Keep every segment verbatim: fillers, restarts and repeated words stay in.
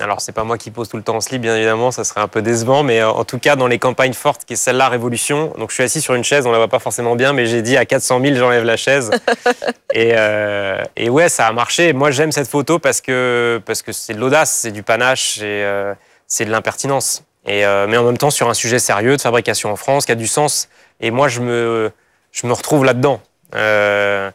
Alors, c'est pas moi qui pose tout le temps en slip, bien évidemment, ça serait un peu décevant, mais en tout cas, dans les campagnes fortes, qui est celle-là, Révolution, donc je suis assis sur une chaise, on la voit pas forcément bien, mais j'ai dit à quatre cent mille, j'enlève la chaise. et, euh, et ouais, ça a marché. Moi, j'aime cette photo parce que parce que c'est de l'audace, c'est du panache, et, euh, c'est de l'impertinence. Et, euh, mais en même temps, sur un sujet sérieux de fabrication en France, qui a du sens. Et moi, je me, je me retrouve là-dedans. Euh,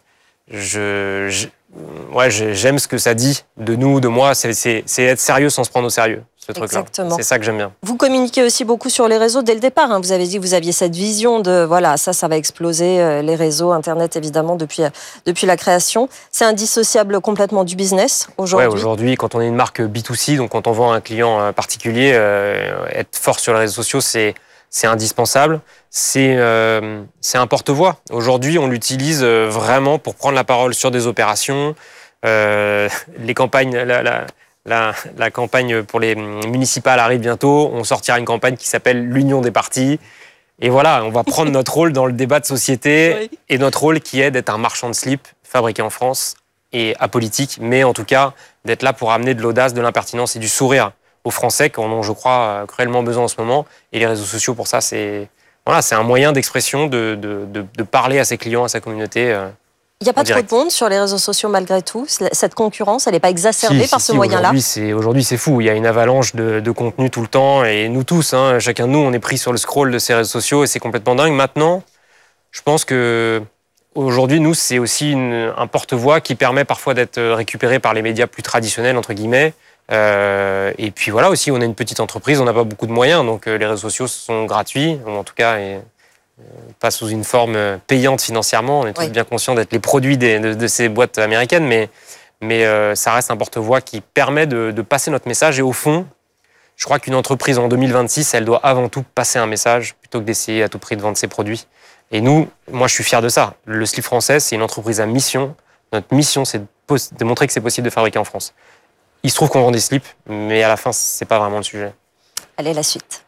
je, je, ouais, j'aime ce que ça dit de nous, de moi. C'est, c'est, c'est être sérieux sans se prendre au sérieux, ce truc-là. Exactement. C'est ça que j'aime bien. Vous communiquez aussi beaucoup sur les réseaux dès le départ. Hein. Vous avez dit que vous aviez cette vision de, voilà, ça, ça va exploser, euh, les réseaux, Internet, évidemment, depuis, euh, depuis la création. C'est indissociable complètement du business, aujourd'hui. Ouais, aujourd'hui, quand on est une marque B deux C, donc quand on vend à un client particulier, euh, être fort sur les réseaux sociaux, c'est... C'est indispensable, c'est, euh, c'est un porte-voix. Aujourd'hui, on l'utilise vraiment pour prendre la parole sur des opérations. Euh, les campagnes, la, la, la, la campagne pour les municipales arrive bientôt. On sortira une campagne qui s'appelle l'Union des partis. Et voilà, on va prendre notre rôle dans le débat de société oui. Et notre rôle qui est d'être un marchand de slip fabriqué en France et apolitique, mais en tout cas d'être là pour amener de l'audace, de l'impertinence et du sourire aux Français qui en ont, je crois, cruellement besoin en ce moment. Et les réseaux sociaux, pour ça, c'est, voilà, c'est un moyen d'expression, de, de, de, de parler à ses clients, à sa communauté. Euh, Il n'y a pas trop de monde sur les réseaux sociaux malgré tout. Cette concurrence, elle n'est pas exacerbée si, par si, ce si, moyen-là. Aujourd'hui, c'est, aujourd'hui, c'est fou. Il y a une avalanche de, de contenu tout le temps. Et nous tous, hein, chacun de nous, on est pris sur le scroll de ces réseaux sociaux et c'est complètement dingue. Maintenant, je pense que aujourd'hui, nous, c'est aussi une, un porte-voix qui permet parfois d'être récupéré par les médias plus traditionnels, entre guillemets. Euh, et puis voilà, aussi, on est une petite entreprise, on n'a pas beaucoup de moyens, donc euh, les réseaux sociaux sont gratuits, ou en tout cas, et, euh, pas sous une forme payante financièrement. On est tous oui. bien conscients d'être les produits des, de, de ces boîtes américaines, mais, mais euh, ça reste un porte-voix qui permet de, de passer notre message. Et au fond, je crois qu'une entreprise en deux mille vingt-six, elle doit avant tout passer un message plutôt que d'essayer à tout prix de vendre ses produits. Et nous, moi, je suis fier de ça. Le Slip Français, c'est une entreprise à mission. Notre mission, c'est de, pos- de montrer que c'est possible de fabriquer en France. Il se trouve qu'on vend des slips, mais à la fin, c'est pas vraiment le sujet. Allez, la suite.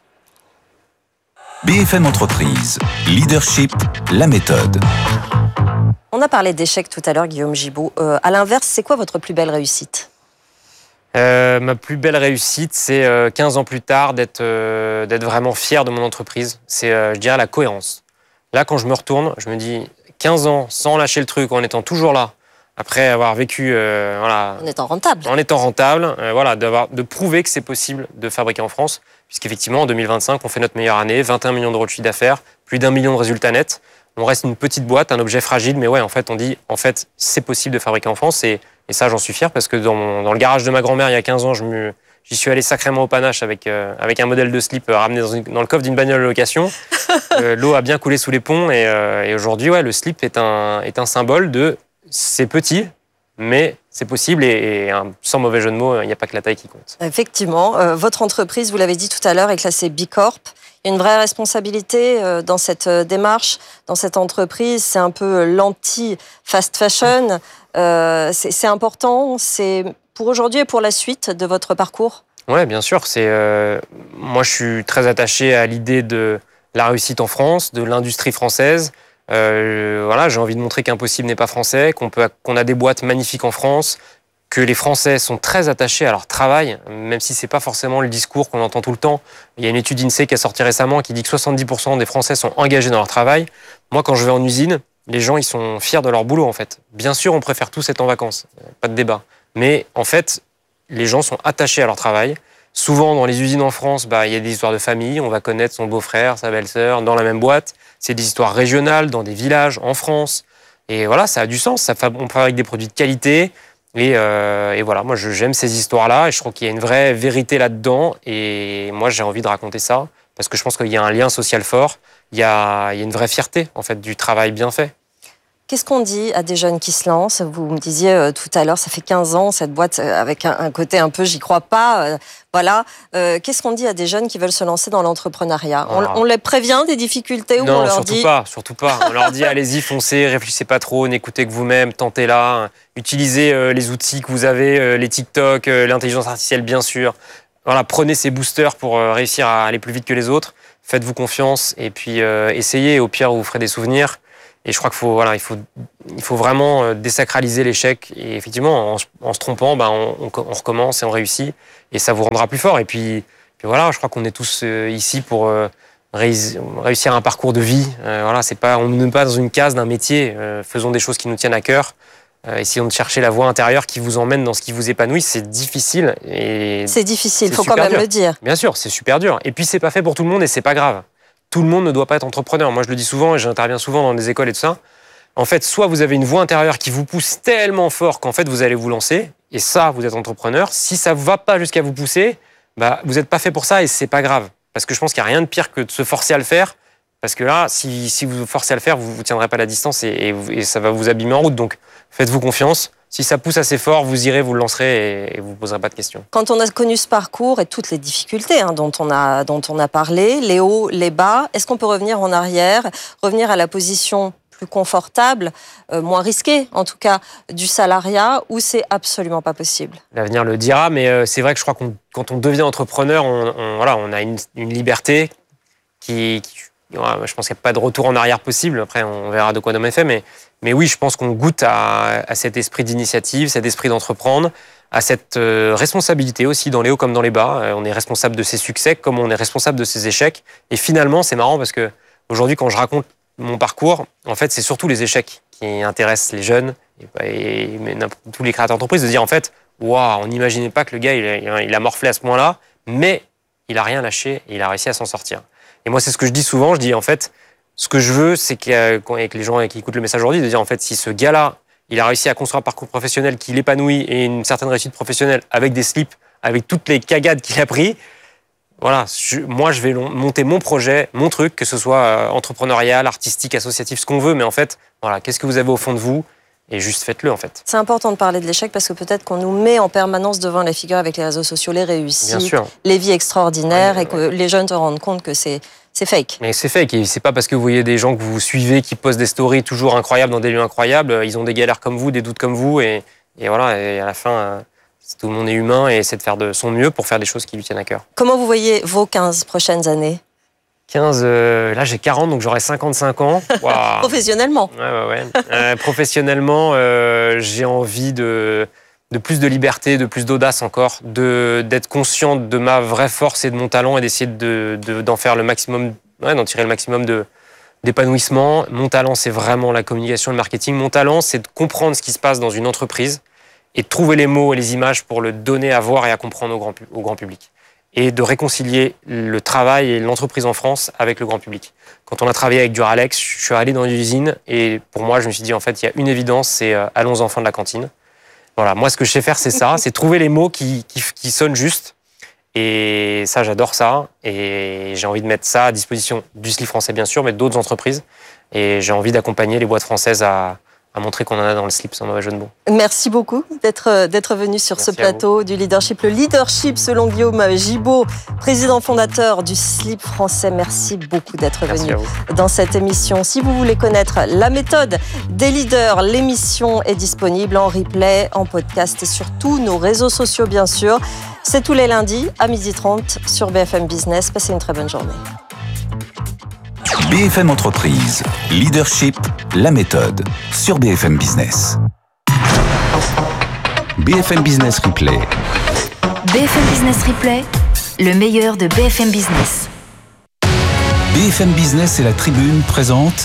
B F M Entreprise, leadership, la méthode. On a parlé d'échecs tout à l'heure, Guillaume Gibaud. Euh, à l'inverse, c'est quoi votre plus belle réussite ? euh, Ma plus belle réussite, c'est euh, quinze ans plus tard, d'être, euh, d'être vraiment fier de mon entreprise. C'est, euh, je dirais, la cohérence. Là, quand je me retourne, je me dis quinze ans sans lâcher le truc, en étant toujours là, après avoir vécu, euh, voilà, en étant rentable, en étant rentable, euh, voilà, d'avoir, de prouver que c'est possible de fabriquer en France, puisqu'effectivement en deux mille vingt-cinq on fait notre meilleure année, vingt et un millions d'euros de chiffre d'affaires, plus d'un million de résultats nets. On reste une petite boîte, un objet fragile, mais ouais, en fait, on dit, en fait, c'est possible de fabriquer en France, et, et ça, j'en suis fier parce que dans, mon, dans le garage de ma grand-mère il y a quinze ans, je me, j'y suis allé sacrément au panache avec euh, avec un modèle de slip euh, ramené dans, une, dans le coffre d'une bagnole de location. euh, l'eau a bien coulé sous les ponts, et, euh, et aujourd'hui, ouais, le slip est un est un symbole de c'est petit. Mais c'est possible et, et sans mauvais jeu de mots, il n'y a pas que la taille qui compte. Effectivement, euh, votre entreprise, vous l'avez dit tout à l'heure, est classée B Corp. Il y a une vraie responsabilité euh, dans cette euh, démarche, dans cette entreprise. C'est un peu l'anti-fast fashion. Euh, c'est, c'est important, c'est pour aujourd'hui et pour la suite de votre parcours ? Oui, bien sûr. C'est, euh, moi, je suis très attaché à l'idée de la réussite en France, de l'industrie française. Euh, voilà, j'ai envie de montrer qu'impossible n'est pas français, qu'on peut, qu'on a des boîtes magnifiques en France, que les Français sont très attachés à leur travail, même si c'est pas forcément le discours qu'on entend tout le temps. Il y a une étude INSEE qui a sorti récemment qui dit que soixante-dix pour cent des Français sont engagés dans leur travail. Moi, quand je vais en usine, les gens, ils sont fiers de leur boulot, en fait. Bien sûr, on préfère tous être en vacances, pas de débat. Mais en fait, les gens sont attachés à leur travail. Souvent, dans les usines en France, bah, il y a des histoires de famille. On va connaître son beau-frère, sa belle-sœur dans la même boîte. C'est des histoires régionales, dans des villages, en France. Et voilà, ça a du sens. Ça, on fabrique des produits de qualité. Et, euh, et voilà, moi, je, j'aime ces histoires-là. Et je trouve qu'il y a une vraie vérité là-dedans. Et moi, j'ai envie de raconter ça. Parce que je pense qu'il y a un lien social fort. Il y a, il y a une vraie fierté, en fait, du travail bien fait. Qu'est-ce qu'on dit à des jeunes qui se lancent ? Vous me disiez euh, tout à l'heure, ça fait quinze ans, cette boîte, euh, avec un, un côté un peu « j'y crois pas euh, ». Voilà. Euh, qu'est-ce qu'on dit à des jeunes qui veulent se lancer dans l'entrepreneuriat ? on, on les prévient des difficultés ou non, on leur surtout dit... pas, surtout pas. On leur dit « allez-y, foncez, réfléchissez pas trop, n'écoutez que vous-même, tentez-la, utilisez euh, les outils que vous avez, euh, les TikTok, euh, l'intelligence artificielle, bien sûr. Voilà, prenez ces boosters pour euh, réussir à aller plus vite que les autres. Faites-vous confiance et puis euh, essayez. Au pire, vous ferez des souvenirs. Et je crois qu'il faut, voilà, il faut, il faut vraiment désacraliser l'échec. Et effectivement, en, en se trompant, ben, on, on, on recommence et on réussit. Et ça vous rendra plus fort. Et puis, puis voilà, je crois qu'on est tous euh, ici pour euh, réussir un parcours de vie. Euh, voilà, c'est pas, on ne met pas dans une case d'un métier. Euh, faisons des choses qui nous tiennent à cœur. Euh, essayons de chercher la voie intérieure qui vous emmène dans ce qui vous épanouit. C'est difficile. Et c'est difficile, il faut quand même dur. le dire. Bien sûr, c'est super dur. Et puis, c'est pas fait pour tout le monde et c'est pas grave. Tout le monde ne doit pas être entrepreneur. Moi, je le dis souvent et j'interviens souvent dans des écoles et tout ça. En fait, soit vous avez une voie intérieure qui vous pousse tellement fort qu'en fait, vous allez vous lancer. Et ça, vous êtes entrepreneur. Si ça ne va pas jusqu'à vous pousser, bah, vous n'êtes pas fait pour ça et c'est pas grave. Parce que je pense qu'il n'y a rien de pire que de se forcer à le faire. Parce que là, si, si vous vous forcez à le faire, vous ne tiendrez pas la distance et, et, et ça va vous abîmer en route. Donc, faites-vous confiance. Si ça pousse assez fort, vous irez, vous le lancerez et, et vous ne poserez pas de questions. Quand on a connu ce parcours et toutes les difficultés hein, dont, on a, dont on a parlé, les hauts, les bas, est-ce qu'on peut revenir en arrière, revenir à la position plus confortable, euh, moins risquée en tout cas, du salariat, ou c'est absolument pas possible? L'avenir le dira, mais euh, c'est vrai que je crois que quand on devient entrepreneur, on, on, voilà, on a une, une liberté qui... qui ouais, je pense qu'il n'y a pas de retour en arrière possible. Après, on verra de quoi demain est fait, mais... Mais oui, je pense qu'on goûte à, à cet esprit d'initiative, cet esprit d'entreprendre, à cette euh, responsabilité aussi dans les hauts comme dans les bas. Euh, on est responsable de ses succès comme on est responsable de ses échecs. Et finalement, c'est marrant parce que aujourd'hui, quand je raconte mon parcours, en fait, c'est surtout les échecs qui intéressent les jeunes et, et mais, tous les créateurs d'entreprise de dire en fait, waouh, on n'imaginait pas que le gars il a, il a morflé à ce point-là, mais il a rien lâché et il a réussi à s'en sortir. Et moi, c'est ce que je dis souvent. Je dis en fait. Ce que je veux, c'est qu'avec les gens qui écoutent le message aujourd'hui, de dire en fait, si ce gars-là, il a réussi à construire un parcours professionnel qui l'épanouit et une certaine réussite professionnelle avec des slips, avec toutes les cagades qu'il a pris, voilà, je, moi je vais monter mon projet, mon truc, que ce soit entrepreneurial, artistique, associatif, ce qu'on veut, mais en fait, voilà, qu'est-ce que vous avez au fond de vous ? Et juste faites-le en fait. C'est important de parler de l'échec parce que peut-être qu'on nous met en permanence devant les figures avec les réseaux sociaux, les réussites, les vies extraordinaires ouais, et que ouais. les jeunes se rendent compte que c'est, c'est fake. Mais c'est fake et c'est pas parce que vous voyez des gens que vous suivez qui postent des stories toujours incroyables dans des lieux incroyables, ils ont des galères comme vous, des doutes comme vous et, et voilà, et à la fin, tout le monde est humain et essaie de faire de son mieux pour faire des choses qui lui tiennent à cœur. Comment vous voyez vos quinze prochaines années ? quinze, euh, là j'ai quarante, donc j'aurai cinquante-cinq ans. Wow. Professionnellement. Ouais, ouais, ouais. Euh, professionnellement, euh, j'ai envie de, de plus de liberté, de plus d'audace encore, de, d'être conscient de ma vraie force et de mon talent et d'essayer de, de, d'en faire le maximum, ouais, d'en tirer le maximum de, d'épanouissement. Mon talent, c'est vraiment la communication et le marketing. Mon talent, c'est de comprendre ce qui se passe dans une entreprise et de trouver les mots et les images pour le donner à voir et à comprendre au grand, au grand public. Et de réconcilier le travail et l'entreprise en France avec le grand public. Quand on a travaillé avec Duralex, je suis allé dans une usine et pour moi, je me suis dit, en fait, il y a une évidence, c'est euh, allons enfants de la cantine. Voilà, moi, ce que je sais faire, c'est ça, c'est trouver les mots qui, qui, qui sonnent juste. Et ça, j'adore ça. Et j'ai envie de mettre ça à disposition du slip français, bien sûr, mais d'autres entreprises. Et j'ai envie d'accompagner les boîtes françaises à... à montrer qu'on en a dans le slip, sans mauvais jeu de mots. Merci beaucoup d'être, d'être venu sur Merci ce plateau du leadership. Le leadership, selon Guillaume Gibaud, président fondateur du slip français. Merci beaucoup d'être Merci venu dans cette émission. Si vous voulez connaître la méthode des leaders, l'émission est disponible en replay, en podcast et sur tous nos réseaux sociaux, bien sûr. C'est tous les lundis à midi trente sur B F M Business. Passez une très bonne journée. B F M Entreprise, leadership, la méthode, sur B F M Business. B F M Business Replay. B F M Business Replay, le meilleur de B F M Business. B F M Business et la Tribune présentent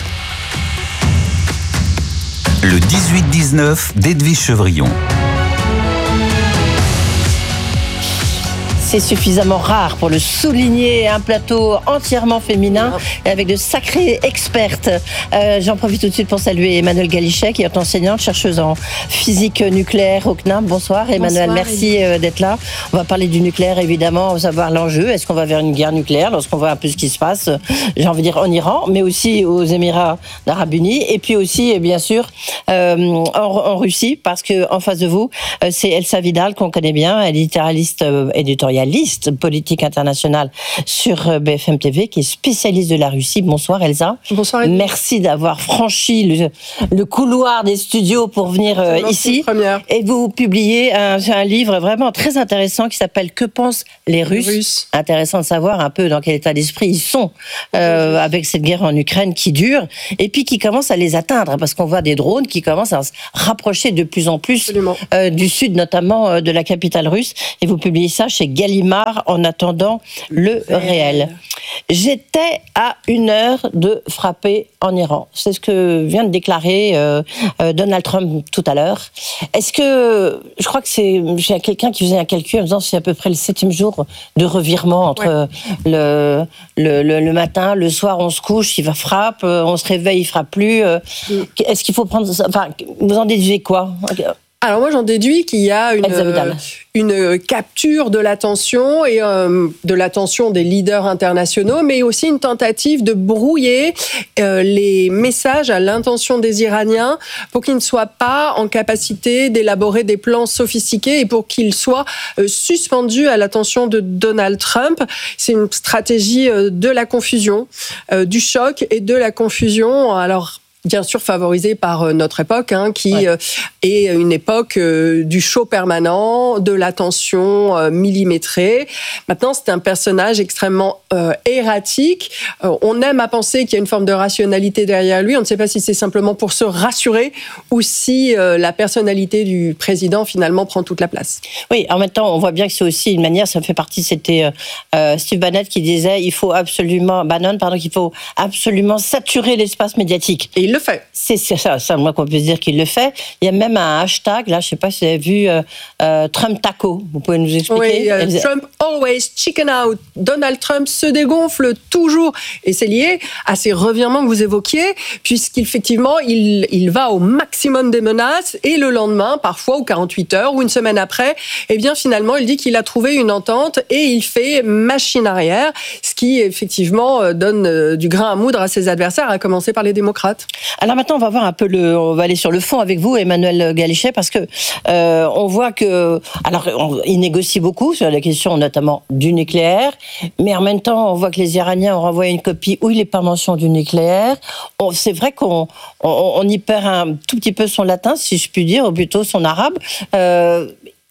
le dix-huit dix-neuf d'Edwige Chevrillon. C'est suffisamment rare pour le souligner, un plateau entièrement féminin et avec de sacrées expertes. Euh, j'en profite tout de suite pour saluer Emmanuelle Galichet, qui est enseignante, chercheuse en physique nucléaire au C N A M. Bonsoir Emmanuelle, Bonsoir, merci Elie. d'être là. On va parler du nucléaire évidemment, on va savoir l'enjeu. Est-ce qu'on va vers une guerre nucléaire lorsqu'on voit un peu ce qui se passe, j'ai envie de dire en Iran, mais aussi aux Émirats d'Arabes Unis, et puis aussi bien sûr euh, en, en Russie, parce que en face de vous, c'est Elsa Vidal qu'on connaît bien, éditorialiste euh, éditoriale éditorialiste politique internationale sur B F M T V, qui est spécialiste de la Russie. Bonsoir Elsa. Bonsoir Edith. Merci d'avoir franchi le, le couloir des studios pour venir euh, ici. Et vous publiez un, un livre vraiment très intéressant qui s'appelle « Que pensent les Russes ?» Russes. Intéressant de savoir un peu dans quel état d'esprit ils sont euh, avec cette guerre en Ukraine qui dure et puis qui commence à les atteindre parce qu'on voit des drones qui commencent à se rapprocher de plus en plus euh, du sud, notamment euh, de la capitale russe. Et vous publiez ça chez Gallimard en attendant le réel. J'étais à une heure de frapper en Iran. C'est ce que vient de déclarer euh, euh, Donald Trump tout à l'heure. Est-ce que, je crois que c'est, j'ai quelqu'un qui faisait un calcul en disant c'est à peu près le septième jour de revirement entre ouais. le, le, le, le matin, le soir on se couche, il va frappe, on se réveille, il frappe plus. Mm. Est-ce qu'il faut prendre ça, enfin, vous en déduisez quoi? Alors moi j'en déduis qu'il y a une, euh, une capture de l'attention et euh, de l'attention des leaders internationaux, mais aussi une tentative de brouiller euh, les messages à l'intention des Iraniens pour qu'ils ne soient pas en capacité d'élaborer des plans sophistiqués et pour qu'ils soient euh, suspendus à l'attention de Donald Trump. C'est une stratégie euh, de la confusion, euh, du choc et de la confusion. Alors bien sûr favorisé par notre époque, hein, qui ouais. est une époque du show permanent, de l'attention millimétrée. Maintenant, c'est un personnage extrêmement euh, erratique. Euh, on aime à penser qu'il y a une forme de rationalité derrière lui. On ne sait pas si c'est simplement pour se rassurer ou si euh, la personnalité du président, finalement, prend toute la place. Oui, en même temps, on voit bien que c'est aussi une manière, ça fait partie, c'était euh, Steve Bannon qui disait, il faut absolument, Bannon, pardon, qu'il faut absolument saturer l'espace médiatique. Et il le fait. C'est, c'est ça, ça, moi qu'on puisse dire qu'il le fait. Il y a même un hashtag, là, je ne sais pas si vous avez vu, euh, euh, Trump Taco. Vous pouvez nous expliquer? Oui, euh, Trump always chicken out. Donald Trump se dégonfle toujours. Et c'est lié à ces revirements que vous évoquiez, puisqu'effectivement, il, il va au maximum des menaces et le lendemain, parfois, ou quarante-huit heures, ou une semaine après, eh bien, finalement, il dit qu'il a trouvé une entente et il fait machine arrière, ce qui, effectivement, donne du grain à moudre à ses adversaires, à commencer par les démocrates. Alors maintenant, on va voir un peu le, on va aller sur le fond avec vous, Emmanuel Galichet, parce que euh, on voit que, alors, on, il négocie beaucoup sur la question notamment du nucléaire, mais en même temps, on voit que les Iraniens ont renvoyé une copie où il n'est pas mention du nucléaire. On, c'est vrai qu'on on, on y perd un tout petit peu son latin, si je puis dire, ou plutôt son arabe. Euh,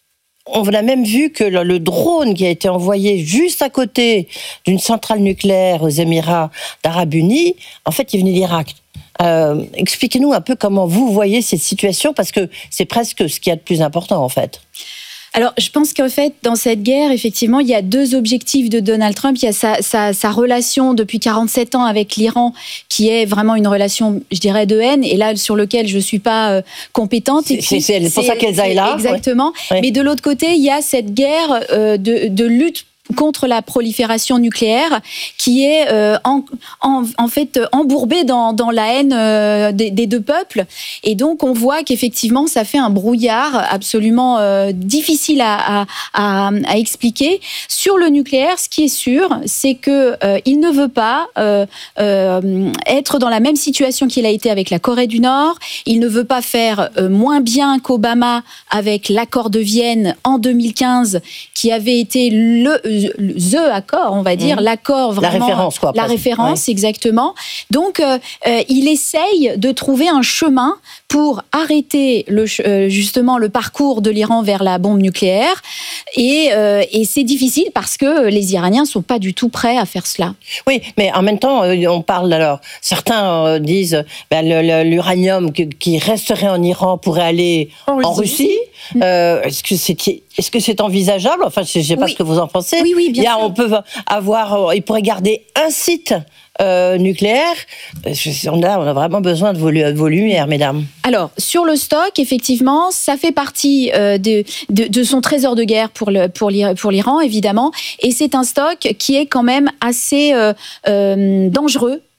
On a même vu que le drone qui a été envoyé juste à côté d'une centrale nucléaire aux Émirats d'Arabes Unis, en fait, il venait d'Irak. Euh, expliquez-nous un peu comment vous voyez cette situation, parce que c'est presque ce qu'il y a de plus important, en fait. Alors, je pense qu'en fait, dans cette guerre, effectivement, il y a deux objectifs de Donald Trump. Il y a sa, sa, sa relation depuis quarante-sept ans avec l'Iran, qui est vraiment une relation, je dirais, de haine, et là, sur lequel je ne suis pas euh, compétente. Et c'est, c'est, c'est pour ça qu'elle est là. Exactement. Ouais. Mais de l'autre côté, il y a cette guerre euh, de, de lutte contre la prolifération nucléaire, qui est euh, en, en, en fait embourbée dans, dans la haine euh, des, des deux peuples. Et donc, on voit qu'effectivement, ça fait un brouillard absolument euh, difficile à, à, à, à expliquer. Sur le nucléaire, ce qui est sûr, c'est que euh, il ne veut pas euh, euh, être dans la même situation qu'il a été avec la Corée du Nord. Il ne veut pas faire euh, moins bien qu'Obama avec l'accord de Vienne en deux mille quinze, qui avait été le the accord, on va dire, mmh. l'accord vraiment... La référence, quoi. La presque. référence, ouais. Exactement. Donc, euh, euh, il essaye de trouver un chemin pour arrêter le, euh, justement le parcours de l'Iran vers la bombe nucléaire. Et, euh, et c'est difficile parce que les Iraniens ne sont pas du tout prêts à faire cela. Oui, mais en même temps, on parle alors... Certains euh, disent ben, le, le, l'uranium qui resterait en Iran pourrait aller en Russie. En Russie. Mmh. Euh, est-ce que c'est... Est-ce que c'est envisageable? Enfin, je ne sais pas oui. ce que vous en pensez. Oui, oui, bien il y a, sûr. On peut avoir, il pourrait garder un site euh, nucléaire. On a, on a vraiment besoin de vos, de vos lumières, mesdames. Alors, sur le stock, effectivement, ça fait partie euh, de, de, de son trésor de guerre pour, le, pour, pour l'Iran, évidemment. Et c'est un stock qui est quand même assez euh, euh, dangereux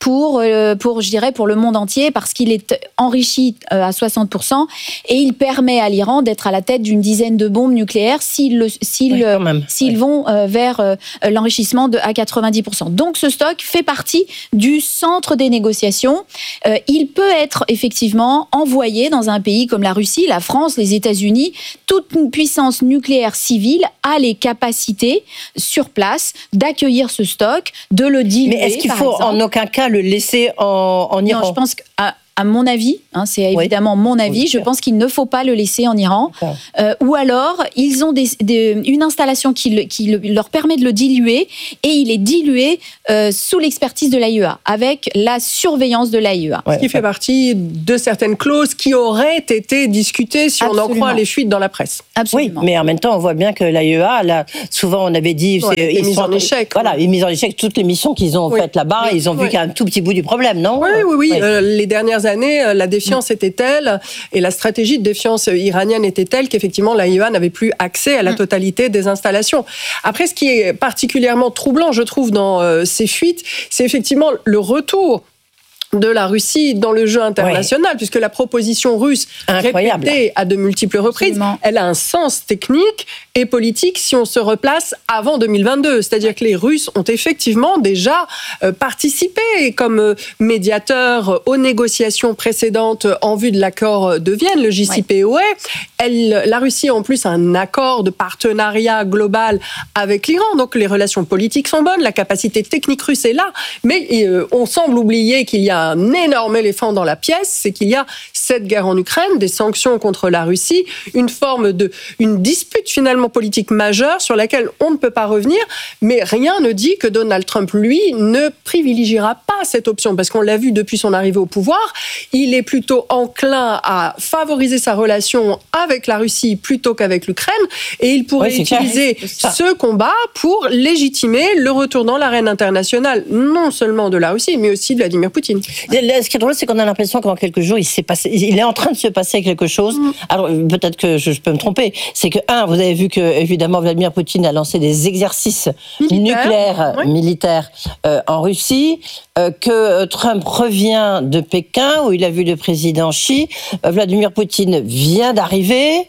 pour, euh, pour, je dirais, pour le monde entier, parce qu'il est enrichi euh, à soixante pour cent et il permet à l'Iran d'être à la tête d'une dizaine de bombes nucléaires s'ils, le, s'ils, oui, euh, s'ils oui. vont euh, vers euh, l'enrichissement de, à quatre-vingt-dix pour cent. Donc ce stock fait partie du centre des négociations. Euh, il peut être effectivement envoyé dans un pays comme la Russie, la France, les États-Unis. Toute une puissance nucléaire civile a les capacités sur place d'accueillir ce stock, de le diluer. Mais est-ce qu'il par faut exemple. en aucun cas le laisser en, en Iran? Non, je pense que à, à mon avis, hein, c'est évidemment oui. mon avis, oui, je pense qu'il ne faut pas le laisser en Iran. Euh, ou alors, ils ont des, des, une installation qui, qui leur permet de le diluer et il est dilué euh, sous l'expertise de l'A I E A, avec la surveillance de l'A I E A. Ouais, Ce qui fait partie de certaines clauses qui auraient été discutées si Absolument. on en croit les fuites dans la presse. Absolument. Oui, mais en même temps, on voit bien que l'A I E A, là, souvent on avait dit... Ouais, c'est, ils mise en échec. Voilà, ils mise en échec toutes les missions qu'ils ont oui. faites là-bas, oui. ils ont oui. vu qu'un tout petit bout du problème, non? Oui, oui, oui. oui. Euh, les dernières années, la défiance mmh. était telle, et la stratégie de défiance iranienne était telle qu'effectivement l'A I E A n'avait plus accès à la totalité des installations. Après, ce qui est particulièrement troublant, je trouve, dans euh, ces fuites, c'est effectivement le retour de la Russie dans le jeu international, oui. puisque la proposition russe, Incroyable. répétée à de multiples reprises, Absolument. elle a un sens technique et politique si on se replace avant deux mille vingt-deux. C'est-à-dire que les Russes ont effectivement déjà euh, participé comme euh, médiateurs aux négociations précédentes en vue de l'accord de Vienne, le J C P O A. Oui. Elle, la Russie a en plus un accord de partenariat global avec l'Iran, donc les relations politiques sont bonnes, la capacité technique russe est là, mais euh, on semble oublier qu'il y a un énorme éléphant dans la pièce, c'est qu'il y a cette guerre en Ukraine, des sanctions contre la Russie, une forme de, une dispute finalement politique majeure sur laquelle on ne peut pas revenir, mais rien ne dit que Donald Trump, lui, ne privilégiera pas cette option, parce qu'on l'a vu depuis son arrivée au pouvoir, il est plutôt enclin à favoriser sa relation avec la Russie plutôt qu'avec l'Ukraine, et il pourrait oui, utiliser clair, ce combat pour légitimer le retour dans l'arène internationale, non seulement de la Russie, mais aussi de Vladimir Poutine. Ce qui est drôle, c'est qu'on a l'impression qu'en quelques jours, il s'est passé, il est en train de se passer quelque chose. Mmh. Alors, peut-être que je, je peux me tromper. C'est que, un, vous avez vu que, évidemment, Vladimir Poutine a lancé des exercices Militaire, nucléaires oui. militaires euh, en Russie, euh, que Trump revient de Pékin, où il a vu le président Xi. Euh, Vladimir Poutine vient d'arriver.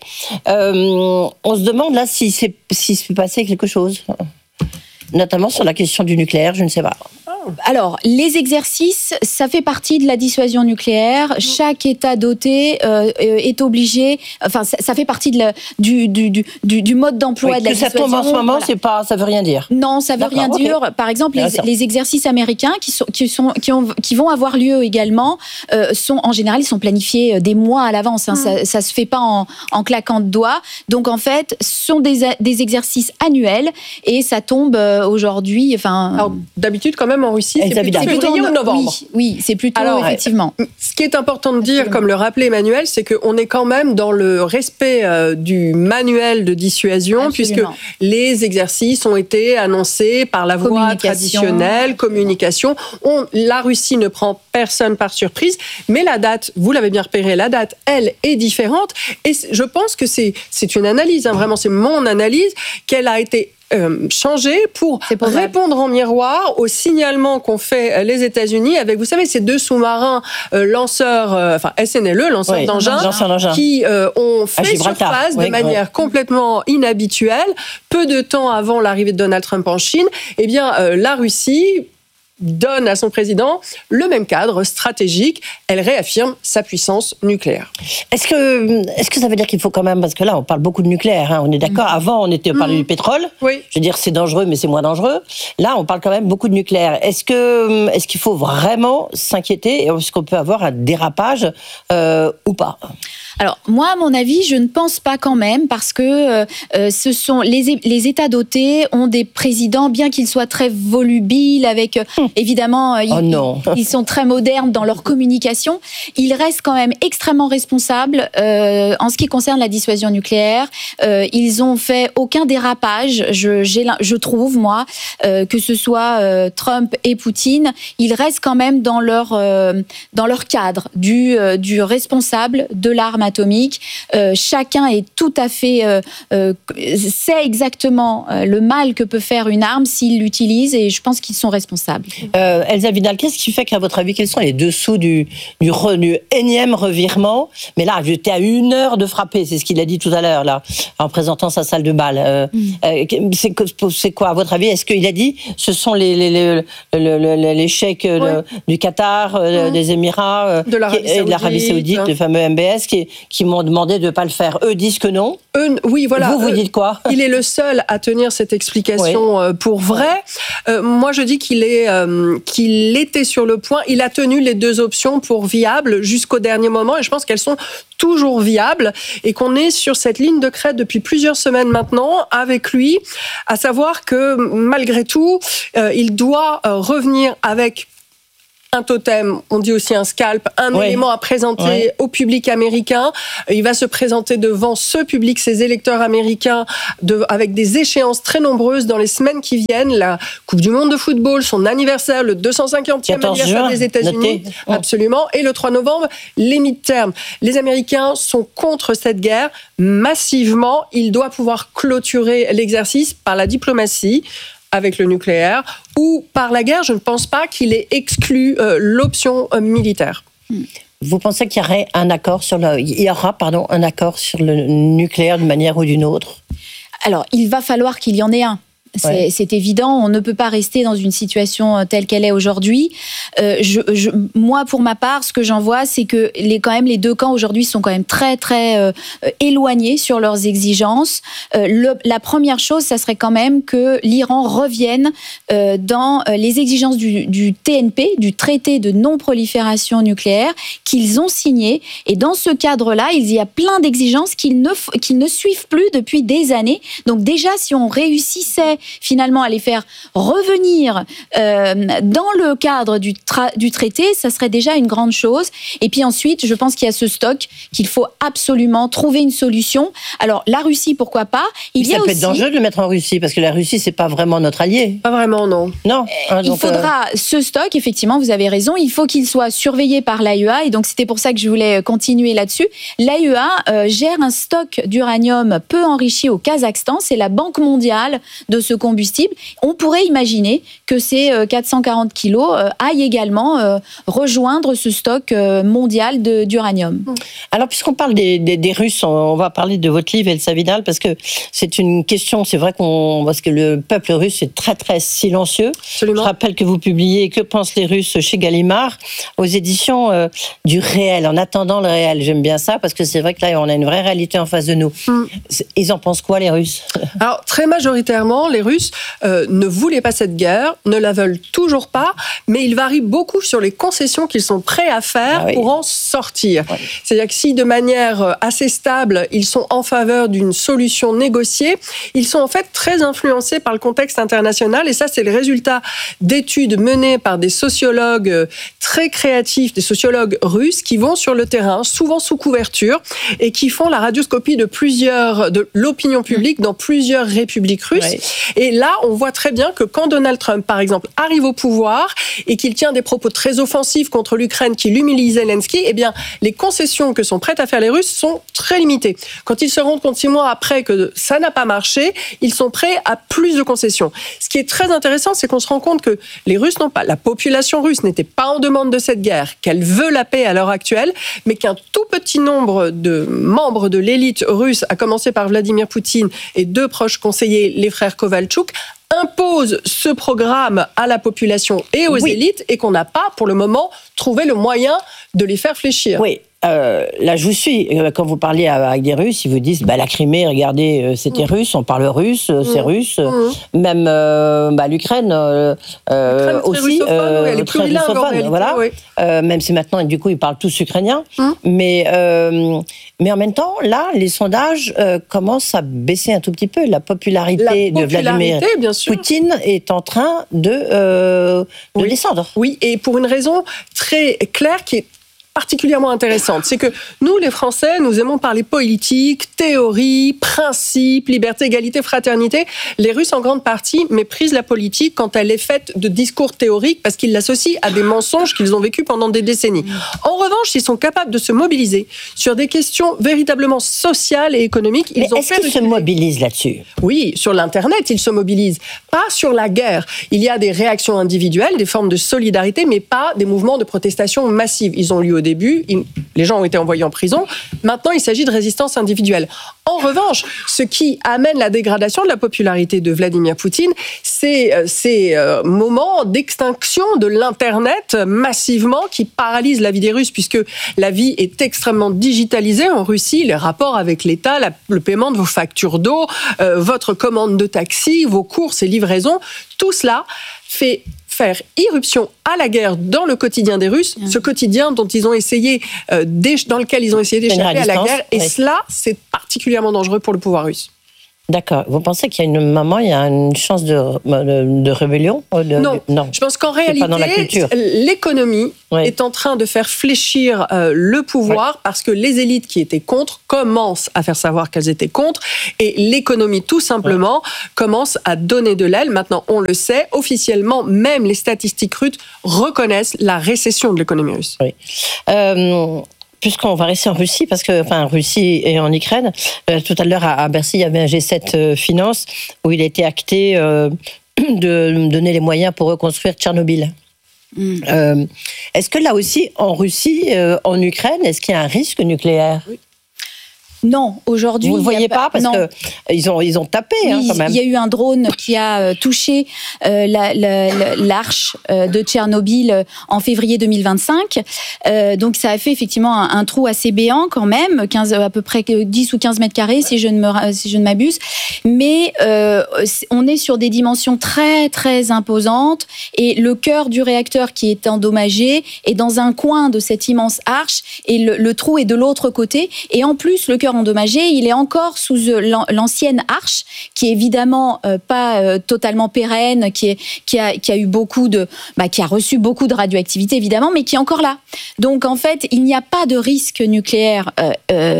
Euh, on se demande, là, s'il s'est, s'il s'est passé quelque chose. Notamment sur la question du nucléaire, je ne sais pas. Alors, les exercices, ça fait partie de la dissuasion nucléaire. Chaque État doté euh, est obligé, enfin, ça, ça fait partie de la, du, du, du, du mode d'emploi oui, de la dissuasion. Que ça tombe en ce moment, voilà. c'est pas, ça veut rien dire. Non, ça veut D'accord, rien okay. dire. Par exemple, les, les exercices américains qui sont, qui sont, qui ont, qui vont avoir lieu également, euh, sont en général, ils sont planifiés des mois à l'avance. Hein. Mmh. Ça, ça se fait pas en, en claquant de doigts. Donc, en fait, ce sont des, des exercices annuels et ça tombe euh, aujourd'hui. Enfin, Alors, d'habitude, quand même, en Russie, c'est plutôt, c'est plutôt en novembre. Oui, oui, c'est plutôt Alors, effectivement. Ce qui est important de dire, comme le rappelait Emmanuel, c'est qu'on est quand même dans le respect euh, du manuel de dissuasion, Absolument. puisque les exercices ont été annoncés par la voie traditionnelle, communication. On, la Russie ne prend personne par surprise, mais la date, vous l'avez bien repéré, la date, elle, est différente. Et je pense que c'est, c'est une analyse, hein, vraiment, c'est mon analyse, qu'elle a été Euh, changer pour répondre en miroir au signalement qu'ont fait les États-Unis avec, vous savez, ces deux sous-marins euh, lanceurs, euh, enfin S N L E, lanceurs oui, d'engins, d'engins, qui euh, ont fait surface oui, de manière oui. complètement inhabituelle, peu de temps avant l'arrivée de Donald Trump en Chine. Eh bien, euh, la Russie donne à son président le même cadre stratégique. Elle réaffirme sa puissance nucléaire. Est-ce que, est-ce que ça veut dire qu'il faut quand même, parce que là, on parle beaucoup de nucléaire, hein, on est d'accord, mmh. avant, on était on parlait mmh. du pétrole. Oui. Je veux dire, c'est dangereux, mais c'est moins dangereux. Là, on parle quand même beaucoup de nucléaire. Est-ce que, est-ce qu'il faut vraiment s'inquiéter? Est-ce qu'on peut avoir un dérapage euh, ou pas? Alors, moi, à mon avis, je ne pense pas quand même, parce que euh, ce sont les, les États dotés ont des présidents, bien qu'ils soient très volubiles, avec, hum. évidemment, oh ils, non. ils sont très modernes dans leur communication. Ils restent quand même extrêmement responsables euh, en ce qui concerne la dissuasion nucléaire. Euh, ils ont fait aucun dérapage, je, j'ai, je trouve, moi, euh, que ce soit euh, Trump et Poutine, ils restent quand même dans leur, euh, dans leur cadre du, euh, du responsable de l'arme atomique. Euh, chacun est tout à fait euh, euh, sait exactement euh, le mal que peut faire une arme s'il l'utilise, et je pense qu'ils sont responsables. Euh, Elsa Vidal, qu'est-ce qui fait qu'à votre avis, quels sont les dessous du, du, re, du énième revirement? Mais là, j'étais à une heure de frapper, c'est ce qu'il a dit tout à l'heure, là, en présentant sa salle de bal. Euh, mm. euh, c'est, c'est quoi, à votre avis? Est-ce qu'il a dit ce sont les, les, les, les, les, les chèques oui. de, du Qatar, euh, mm. des Émirats, euh, de l'Arabie Saoudite, de l'Arabie Saoudite, le fameux M B S, qui, qui m'ont demandé de ne pas le faire. Eux disent que non. Eux, oui, voilà. Vous, vous dites quoi? Il est le seul à tenir cette explication oui. pour vrai. Euh, moi, je dis qu'il est, euh, qu'il était sur le point. Il a tenu les deux options pour viables jusqu'au dernier moment, et je pense qu'elles sont toujours viables, et qu'on est sur cette ligne de crête depuis plusieurs semaines maintenant avec lui, à savoir que malgré tout, euh, il doit euh, revenir avec un totem, on dit aussi un scalp, un oui. élément à présenter oui. au public américain. Il va se présenter devant ce public, ses électeurs américains, de, avec des échéances très nombreuses dans les semaines qui viennent. La Coupe du Monde de football, son anniversaire, le deux cent cinquantième anniversaire juin, des États-Unis. Oh. Absolument. Et le trois novembre, les midterms. Les Américains sont contre cette guerre massivement. Il doit pouvoir clôturer l'exercice par la diplomatie, avec le nucléaire, ou par la guerre. Je ne pense pas qu'il ait exclu euh, l'option euh, militaire. Vous pensez qu'il y aurait un accord sur le, il y aura pardon, un accord sur le nucléaire d'une manière ou d'une autre? Alors, il va falloir qu'il y en ait un. C'est, ouais. c'est évident, on ne peut pas rester dans une situation telle qu'elle est aujourd'hui. Euh, je, je, moi, pour ma part, ce que j'en vois, c'est que les, quand même, les deux camps aujourd'hui sont quand même très, très euh, éloignés sur leurs exigences. Euh, le, la première chose, ça serait quand même que l'Iran revienne euh, dans les exigences du, du T N P, du traité de non-prolifération nucléaire, qu'ils ont signé. Et dans ce cadre-là, il y a plein d'exigences qu'ils ne, qu'ils ne suivent plus depuis des années. Donc déjà, si on réussissait finalement à les faire revenir euh, dans le cadre du, tra- du traité, ça serait déjà une grande chose. Et puis ensuite, je pense qu'il y a ce stock qu'il faut absolument trouver une solution. Alors la Russie, pourquoi pas? Il Mais y a ça aussi... peut être dangereux de le mettre en Russie, parce que la Russie, c'est pas vraiment notre allié. Pas vraiment, non. Non. Hein, il faudra euh... ce stock, effectivement, vous avez raison, il faut qu'il soit surveillé par l'A E A, et donc c'était pour ça que je voulais continuer là-dessus. L'A E A euh, gère un stock d'uranium peu enrichi au Kazakhstan, c'est la Banque mondiale de ce combustible. On pourrait imaginer que ces quatre cent quarante kilos aillent également euh, rejoindre ce stock euh, mondial de, d'uranium. Alors, puisqu'on parle des, des, des Russes, on va parler de votre livre, Elsa Vidal, parce que c'est une question, c'est vrai qu'on, parce que le peuple russe est très, très silencieux. Absolument. Je rappelle que vous publiez « Que pensent les Russes » chez Gallimard, aux éditions euh, du réel, en attendant le réel. J'aime bien ça, parce que c'est vrai que là, on a une vraie réalité en face de nous. Mm. Ils en pensent quoi, les Russes? Alors, très majoritairement, les Russes euh, ne voulaient pas cette guerre, ne la veulent toujours pas, mais ils varient beaucoup sur les concessions qu'ils sont prêts à faire ah oui. pour en sortir. Ouais. C'est-à-dire que si de manière assez stable, ils sont en faveur d'une solution négociée, ils sont en fait très influencés par le contexte international, et ça, c'est le résultat d'études menées par des sociologues très créatifs, des sociologues russes qui vont sur le terrain, souvent sous couverture, et qui font la radioscopie de plusieurs, de l'opinion publique dans plusieurs républiques russes. Ouais. Et là, on voit très bien que quand Donald Trump, par exemple, arrive au pouvoir et qu'il tient des propos très offensifs contre l'Ukraine, qui l'humilie Zelensky, eh bien, les concessions que sont prêtes à faire les Russes sont très limitées. Quand ils se rendent compte six mois après que ça n'a pas marché, ils sont prêts à plus de concessions. Ce qui est très intéressant, c'est qu'on se rend compte que les Russes n'ont pas, la population russe n'était pas en demande de cette guerre, qu'elle veut la paix à l'heure actuelle, mais qu'un tout petit nombre de membres de l'élite russe, à commencer par Vladimir Poutine et deux proches conseillers, les frères Kovalchuk, impose ce programme à la population et aux oui. élites, et qu'on n'a pas, pour le moment, trouvé le moyen de les faire fléchir. Oui. Euh, là, je vous suis. Quand vous parliez avec des Russes, ils vous disent bah, la Crimée, regardez, c'était mmh. russe, on parle russe, mmh. c'est russe. Mmh. Même euh, bah, l'Ukraine, euh, L'Ukraine aussi, euh, oui, elle est très russophone. Voilà. Oui. Euh, même si maintenant, du coup, ils parlent tous ukrainiens. Mmh. Mais, euh, mais en même temps, là, les sondages euh, commencent à baisser un tout petit peu. La popularité, la de popularité, Vladimir bien sûr. Poutine est en train de, euh, de oui. descendre. Oui, et pour une raison très claire qui est particulièrement intéressante. C'est que nous, les Français, nous aimons parler politique, théorie, principe, liberté, égalité, fraternité. Les Russes, en grande partie, méprisent la politique quand elle est faite de discours théoriques parce qu'ils l'associent à des mensonges qu'ils ont vécus pendant des décennies. En revanche, ils sont capables de se mobiliser sur des questions véritablement sociales et économiques. Ils Mais ont est-ce fait qu'ils se mobilisent là-dessus ? Oui, sur l'Internet, ils se mobilisent. Pas sur la guerre. Il y a des réactions individuelles, des formes de solidarité, mais pas des mouvements de protestation massive. Ils ont lieu au début, ils, les gens ont été envoyés en prison. Maintenant, il s'agit de résistance individuelle. En revanche, ce qui amène la dégradation de la popularité de Vladimir Poutine, c'est ces euh, moments d'extinction de l'Internet massivement qui paralysent la vie des Russes, puisque la vie est extrêmement digitalisée en Russie, les rapports avec l'État, la, le paiement de vos factures d'eau, euh, votre commande de taxi, vos courses et livraisons, tout cela fait faire irruption à la guerre dans le quotidien des Russes, mmh. ce quotidien dont ils ont essayé, euh, dans lequel ils ont essayé d'échapper à la guerre, et oui. cela, c'est particulièrement dangereux pour le pouvoir russe. D'accord. Vous pensez qu'il y a une moment, il y a une chance de, de, de rébellion de, non. non, je pense qu'en réalité, l'économie oui. est en train de faire fléchir euh, le pouvoir oui. parce que les élites qui étaient contre commencent à faire savoir qu'elles étaient contre, et l'économie, tout simplement, oui. commence à donner de l'aile. Maintenant, on le sait, officiellement, même les statistiques russes reconnaissent la récession de l'économie russe. Oui. Euh... Puisqu'on va rester en Russie, parce que, enfin, en Russie et en Ukraine, euh, tout à l'heure à, à Bercy, il y avait un G sept euh, Finance où il a été acté euh, de donner les moyens pour reconstruire Tchernobyl. Mm. Euh, est-ce que là aussi, en Russie, euh, en Ukraine, est-ce qu'il y a un risque nucléaire ? Oui. Non, aujourd'hui... Vous ne le voyez pas, pas parce qu'ils ont, ils ont tapé, oui, hein, quand même. Il y a eu un drone qui a touché euh, la, la, l'arche de Tchernobyl en février deux mille vingt-cinq. Euh, donc, ça a fait effectivement un, un trou assez béant quand même, quinze, à peu près dix ou quinze mètres carrés, si je ne, me, si je ne m'abuse. Mais euh, on est sur des dimensions très, très imposantes. Et le cœur du réacteur qui est endommagé est dans un coin de cette immense arche. Et le, le trou est de l'autre côté. Et en plus, le cœur endommagé, il est encore sous l'ancienne arche, qui est évidemment euh, pas euh, totalement pérenne, qui, est, qui, a, qui a eu beaucoup de, bah, qui a reçu beaucoup de radioactivité évidemment, mais qui est encore là. Donc en fait, il n'y a pas de risque nucléaire euh,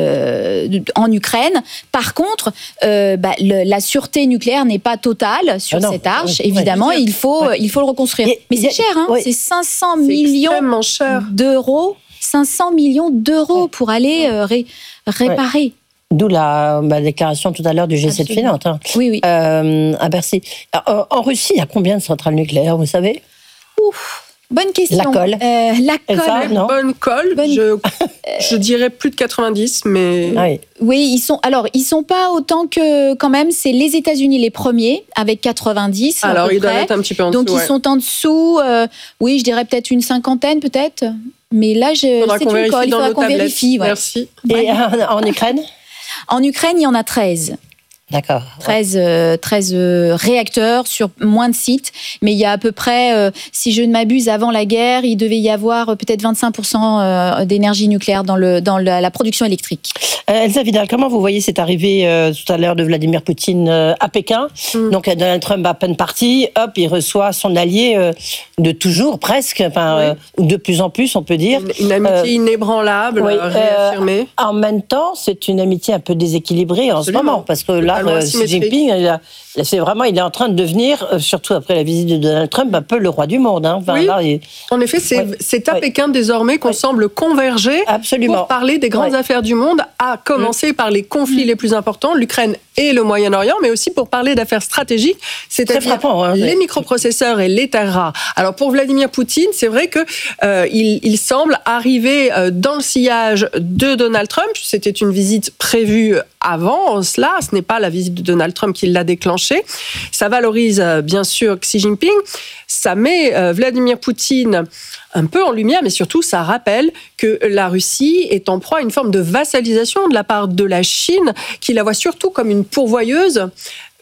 euh, en Ukraine. Par contre, euh, bah, le, la sûreté nucléaire n'est pas totale sur ah cette arche. Oui, évidemment, ouais, il faut, ouais. il faut le reconstruire. Et, mais c'est cher, hein, ouais. c'est cinq cents millions d'euros. cinq cents millions d'euros ouais. pour aller euh, ré, réparer. Ouais. D'où la bah, déclaration tout à l'heure du G sept Finance. Hein. Oui, oui. Euh, à Bercy. Alors, en Russie, il y a combien de centrales nucléaires, vous savez ? Ouf, bonne question. La colle. Euh, la colle. Ça, non bonne colle. Bonne... Je, je dirais plus de quatre-vingt-dix, mais. Oui. Oui, ils sont. Alors, ils sont pas autant que quand même. C'est les États-Unis les premiers avec quatre-vingt-dix. Alors, ils doivent être un petit peu en dessous. Donc, ouais. ils sont en dessous. Euh, oui, je dirais peut-être une cinquantaine, peut-être. Mais là, je, faudra c'est qu'on une colle. Il faudra qu'on tablettes. vérifie. Ouais. Merci. Et en, en Ukraine ? En Ukraine, il y en a treize. D'accord. treize, euh, treize euh, réacteurs sur moins de sites, mais il y a à peu près, euh, si je ne m'abuse, avant la guerre, il devait y avoir euh, peut-être vingt-cinq pour cent euh, d'énergie nucléaire dans, le, dans la, la production électrique. Euh, Elsa Vidal, comment vous voyez cette arrivée euh, tout à l'heure de Vladimir Poutine euh, à Pékin ? mm. Donc Donald Trump à peine parti, hop, il reçoit son allié euh, de toujours, presque, enfin, oui. euh, de plus en plus, on peut dire. Une, une amitié euh, inébranlable, oui, réaffirmée. Euh, en même temps, c'est une amitié un peu déséquilibrée en Absolument. ce moment, parce que là, Euh, Xi Jinping, il a, c'est vraiment, il est en train de devenir, euh, surtout après la visite de Donald Trump, un peu le roi du monde. Hein. Enfin, oui, là, il... en effet, c'est, ouais. c'est à ouais. Pékin désormais qu'on ouais. semble converger Absolument. pour parler des grandes ouais. affaires du monde, à commencer mmh. par les conflits mmh. les plus importants, l'Ukraine et le Moyen-Orient, mais aussi pour parler d'affaires stratégiques, c'est-à-dire frappant, hein, les ouais. microprocesseurs et les terres rares. Alors pour Vladimir Poutine, c'est vrai que euh, il, il semble arriver euh, dans le sillage de Donald Trump. C'était une visite prévue avant cela, ce n'est pas la visite de Donald Trump qui l'a déclenchée. Ça valorise euh, bien sûr Xi Jinping, ça met euh, Vladimir Poutine un peu en lumière, mais surtout ça rappelle que la Russie est en proie à une forme de vassalisation de la part de la Chine, qui la voit surtout comme une pourvoyeuse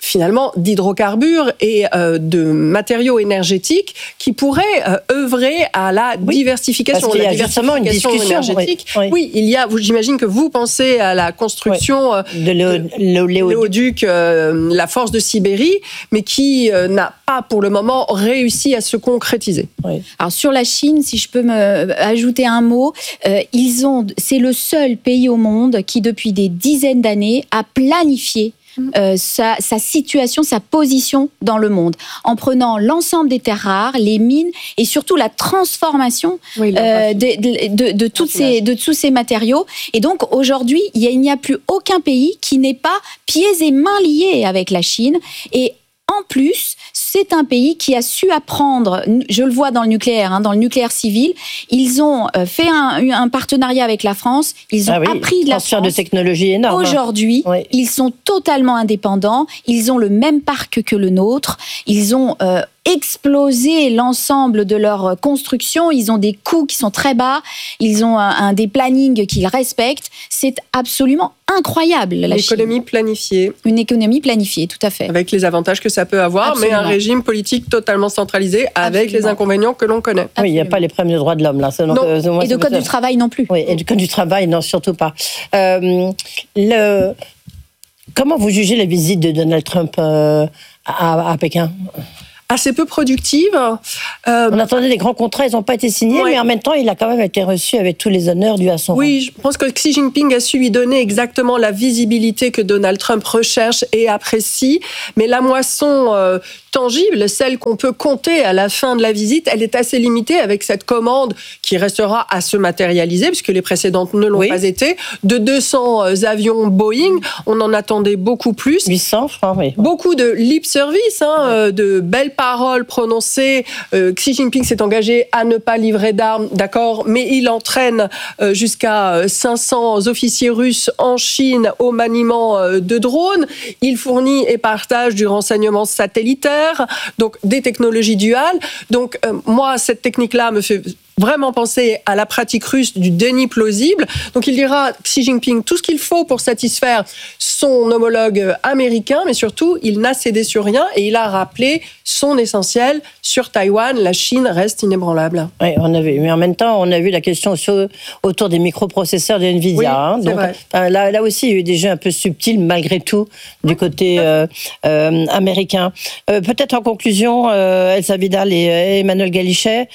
finalement d'hydrocarbures et euh, de matériaux énergétiques qui pourraient euh, œuvrer à la oui, diversification. Parce qu'il y a la justement une discussion énergétique. Oui, oui. oui, il y a. J'imagine que vous pensez à la construction oui. de l'éoduc, euh, la force de Sibérie, mais qui euh, n'a pas pour le moment réussi à se concrétiser. Oui. Alors sur la Chine, si je peux me ajouter un mot, euh, ils ont, c'est le seul pays au monde qui depuis des dizaines d'années a planifié Euh, sa, sa situation, sa position dans le monde, en prenant l'ensemble des terres rares, les mines et surtout la transformation oui, euh, de, de, de, de, toutes ces, de tous ces matériaux. Et donc aujourd'hui, il y a, il n'y a plus aucun pays qui n'est pas pieds et mains liés avec la Chine. Et en plus, c'est un pays qui a su apprendre, je le vois dans le nucléaire, hein, dans le nucléaire civil, ils ont fait un, un partenariat avec la France, ils ont ah oui, appris de la France. De technologie énorme. Aujourd'hui, oui. ils sont totalement indépendants, ils ont le même parc que le nôtre, ils ont euh, explosé l'ensemble de leur construction, ils ont des coûts qui sont très bas, ils ont un, un des plannings qu'ils respectent, c'est absolument incroyable. La Une Chine. économie planifiée. Une économie planifiée, tout à fait. Avec les avantages que ça peut avoir, absolument. Mais un régime politique totalement centralisé avec absolument. Les inconvénients que l'on connaît. Absolument. Oui, il n'y a pas les problèmes de droits de l'homme là. Donc, euh, moi, et de code du travail non plus. Oui, et du code du travail, non, surtout pas. Euh, le... Comment vous jugez la visite de Donald Trump euh, à, à Pékin ? Assez peu productive. Euh, On attendait des grands contrats, ils n'ont pas été signés, ouais. mais en même temps, il a quand même été reçu avec tous les honneurs dus à son Oui, rang. Je pense que Xi Jinping a su lui donner exactement la visibilité que Donald Trump recherche et apprécie, mais la moisson euh, tangible, celle qu'on peut compter à la fin de la visite, elle est assez limitée avec cette commande qui restera à se matérialiser, puisque les précédentes ne l'ont oui. pas été, de deux cents avions Boeing. On en attendait beaucoup plus. huit cents, je crois, oui. Beaucoup de lip service, hein, ouais. de belles paroles prononcées. Euh, Xi Jinping s'est engagé à ne pas livrer d'armes, d'accord, mais il entraîne euh, jusqu'à cinq cents officiers russes en Chine au maniement euh, de drones. Il fournit et partage du renseignement satellitaire, donc des technologies duales. Donc euh, moi, cette technique-là me fait vraiment penser à la pratique russe du déni plausible. Donc il dira, Xi Jinping, tout ce qu'il faut pour satisfaire son homologue américain, mais surtout, il n'a cédé sur rien et il a rappelé son essentiel sur Taïwan. La Chine reste inébranlable. Oui, on a vu. Mais en même temps, on a vu la question aussi autour des microprocesseurs de Nvidia. Oui, hein. c'est Donc, vrai. Là, là aussi, il y a eu des jeux un peu subtils, malgré tout, du côté euh, euh, américain. Euh, peut-être en conclusion, euh, Elsa Vidal et euh, Emmanuel Galichet,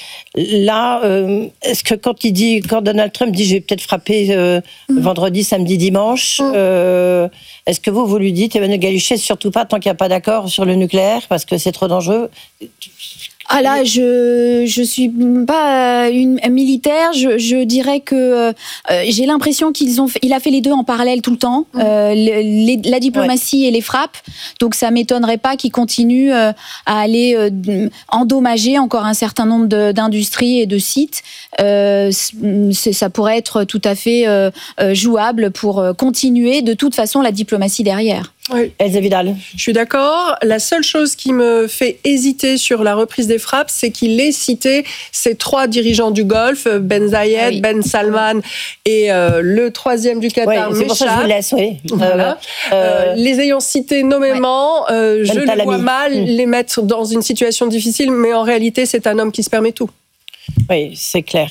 là, euh, est-ce que quand il dit, quand Donald Trump dit, je vais peut-être frapper euh, mmh. vendredi, samedi, dimanche, mmh. euh, est-ce que vous, vous lui dites, Emmanuel Galichet, surtout pas tant qu'il n'y a pas d'accord sur le nucléaire, parce que c'est trop dangereux? Ah là, je je suis pas une militaire. Je, je dirais que euh, j'ai l'impression qu'ils ont fait, il a fait les deux en parallèle tout le temps, mmh. euh, les, la diplomatie ouais. et les frappes. Donc ça m'étonnerait pas qu'il continue euh, à aller euh, endommager encore un certain nombre de, d'industries et de sites. Euh, c'est, ça pourrait être tout à fait euh, jouable pour continuer de toute façon la diplomatie derrière. Oui. Elsa Vidal. Je suis d'accord. La seule chose qui me fait hésiter sur la reprise des frappes, c'est qu'il ait cité ces trois dirigeants du Golfe, Ben Zayed, ah oui. Ben Salman et euh, le troisième du Qatar, oui, c'est pour ça que je vous laisse, oui. Voilà. Euh, euh, les ayant cités nommément, ouais. euh, ben je le vois mal mmh. les mettre dans une situation difficile, mais en réalité, c'est un homme qui se permet tout. Oui, c'est clair.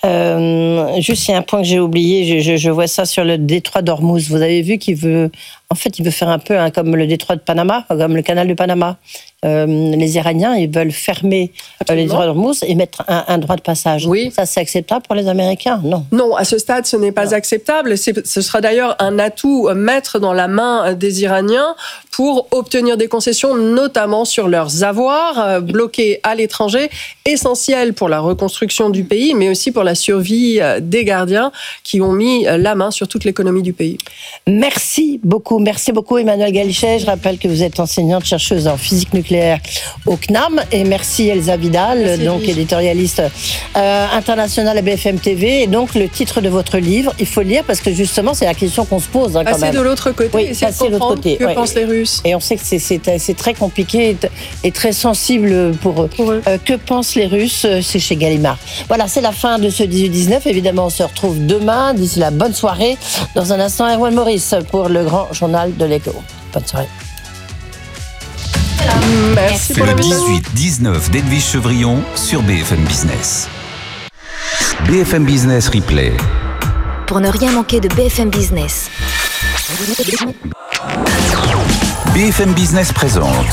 Euh, juste, il y a un point que j'ai oublié. Je, je, je vois ça sur le détroit d'Ormuz. Vous avez vu qu'il veut, en fait, il veut faire un peu hein, comme le détroit de Panama, comme le canal de Panama. Euh, les Iraniens, ils veulent fermer euh, les droits d'Ormuz et mettre un, un droit de passage. Oui. Ça, c'est acceptable pour les Américains? Non. Non, à ce stade, ce n'est pas non. acceptable. C'est, ce sera d'ailleurs un atout à mettre dans la main des Iraniens pour obtenir des concessions, notamment sur leurs avoirs euh, bloqués à l'étranger, essentiels pour la reconstruction du pays, mais aussi pour la survie euh, des gardiens qui ont mis euh, la main sur toute l'économie du pays. Merci beaucoup. Merci beaucoup, Emmanuel Galichet. Je rappelle que vous êtes enseignante chercheuse en physique nucléaire au C N A M, et merci Elsa Vidal, merci donc éditorialiste euh, internationale à B F M T V, et donc le titre de votre livre, il faut le lire parce que justement c'est la question qu'on se pose hein, quand passer même. de l'autre côté, oui, essayer de comprendre côté, que ouais. pensent les Russes. Et on sait que c'est, c'est, c'est très compliqué et, et très sensible pour eux. Pour eux. Euh, que pensent les Russes? C'est chez Gallimard. Voilà, c'est la fin de ce dix-huit dix-neuf. Évidemment, on se retrouve demain. D'ici là, bonne soirée. Dans un instant, Erwan Maurice pour le grand journal de l'Écho. Bonne soirée. Merci pour Le l'invitation. dix-huit dix-neuf d'Edwige Chevrillon sur B F M Business. B F M Business Replay. Pour ne rien manquer de B F M Business. B F M Business présente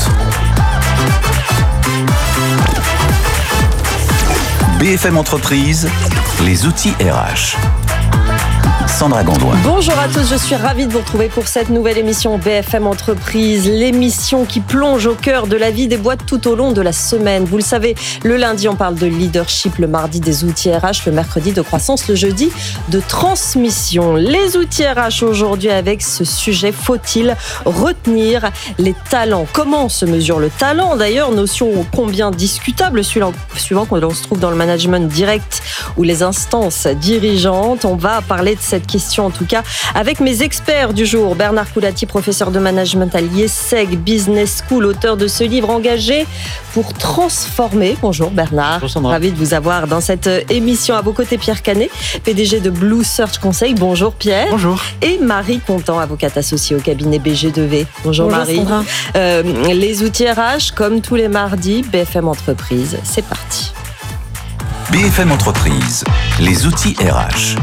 B F M Entreprise, les outils R H. Sandra Gondouin. Bonjour à tous, je suis ravie de vous retrouver pour cette nouvelle émission B F M Entreprise, l'émission qui plonge au cœur de la vie des boîtes tout au long de la semaine. Vous le savez, le lundi on parle de leadership, le mardi des outils R H, le mercredi de croissance, le jeudi de transmission. Les outils R H aujourd'hui avec ce sujet, faut-il retenir les talents? Comment se mesure le talent d'ailleurs? Notion combien discutable suivant, suivant quand on se trouve dans le management direct ou les instances dirigeantes. On va parler de cette question en tout cas avec mes experts du jour. Bernard Coulati, professeur de management à l'IESEG Business School, auteur de ce livre engagé pour transformer. Bonjour Bernard, bonjour Sandra. Ravi de vous avoir dans cette émission. À vos côtés Pierre Canet, P D G de Blue Search Conseil. Bonjour Pierre. Bonjour. Et Marie Contant, avocate associée au cabinet B G deux V. Bonjour, Bonjour Marie. Sandra. Euh, les outils R H comme tous les mardis, B F M Entreprise, c'est parti. B F M Entreprise, les outils R H.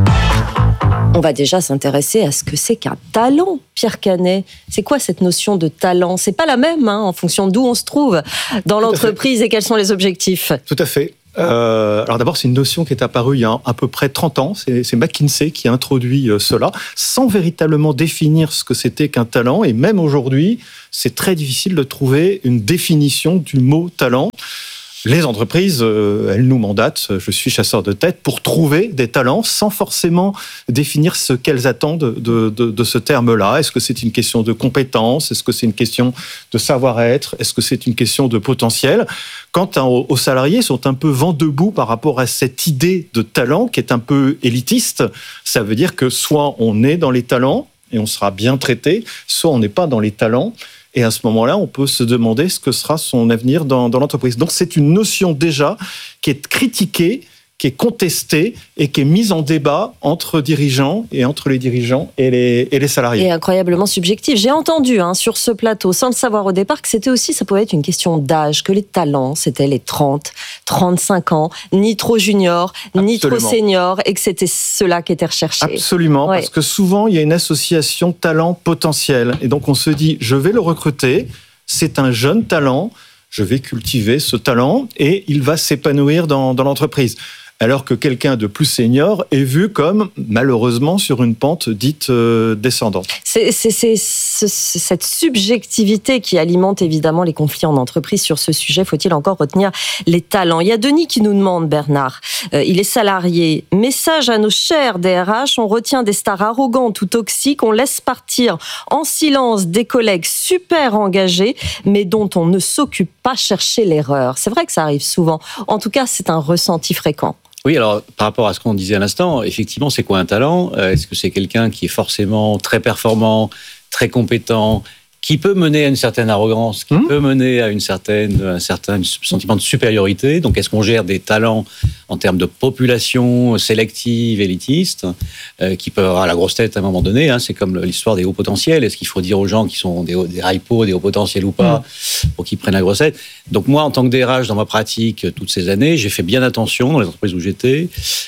On va déjà s'intéresser à ce que c'est qu'un talent, Pierre Canet. C'est quoi cette notion de talent? C'est pas la même hein, en fonction d'où on se trouve dans l'entreprise et quels sont les objectifs. Tout à fait. Euh, alors d'abord, c'est une notion qui est apparue il y a à peu près trente ans. C'est, c'est McKinsey qui a introduit cela, sans véritablement définir ce que c'était qu'un talent. Et même aujourd'hui, c'est très difficile de trouver une définition du mot talent. Les entreprises, euh, elles nous mandatent, je suis chasseur de tête, pour trouver des talents sans forcément définir ce qu'elles attendent de, de, de ce terme-là. Est-ce que c'est une question de compétence? Est-ce que c'est une question de savoir-être? Est-ce que c'est une question de potentiel? Quant aux, aux salariés, ils sont un peu vent debout par rapport à cette idée de talent qui est un peu élitiste. Ça veut dire que soit on est dans les talents et on sera bien traité, soit on n'est pas dans les talents. Et à ce moment-là, on peut se demander ce que sera son avenir dans, dans l'entreprise. Donc, c'est une notion déjà qui est critiquée, qui est contestée et qui est mise en débat entre dirigeants et entre les dirigeants et les, et les salariés. Et incroyablement subjectif. J'ai entendu hein, sur ce plateau, sans le savoir au départ, que c'était aussi, ça pouvait être une question d'âge, que les talents, c'était les trente, trente-cinq ans, ni trop junior, ni trop senior, et que c'était cela qui était recherché. Absolument, ouais. Parce que souvent, il y a une association talent-potentiel. Et donc, on se dit, je vais le recruter, c'est un jeune talent, je vais cultiver ce talent et il va s'épanouir dans, dans l'entreprise. Alors que quelqu'un de plus senior est vu comme, malheureusement, sur une pente dite euh, descendante. C'est, c'est, c'est, c'est cette subjectivité qui alimente évidemment les conflits en entreprise sur ce sujet. Faut-il encore retenir les talents? Il y a Denis qui nous demande, Bernard, euh, il est salarié. Message à nos chers D R H, on retient des stars arrogantes ou toxiques, on laisse partir en silence des collègues super engagés, mais dont on ne s'occupe pas chercher l'erreur. C'est vrai que ça arrive souvent. En tout cas, c'est un ressenti fréquent. Oui, alors par rapport à ce qu'on disait à l'instant, effectivement, c'est quoi un talent? Est-ce que c'est quelqu'un qui est forcément très performant, très compétent, qui peut mener à une certaine arrogance, qui mmh. peut mener à une certaine, un certain sentiment de supériorité? Donc, est-ce qu'on gère des talents en termes de population sélective, élitiste, euh, qui peuvent avoir la grosse tête à un moment donné, hein, c'est comme l'histoire des hauts potentiels. Est-ce qu'il faut dire aux gens qui sont des, des hypos, des hauts potentiels ou pas, mmh. pour qu'ils prennent la grosse tête? Donc, moi, en tant que D R H, dans ma pratique, toutes ces années, j'ai fait bien attention, dans les entreprises où j'étais,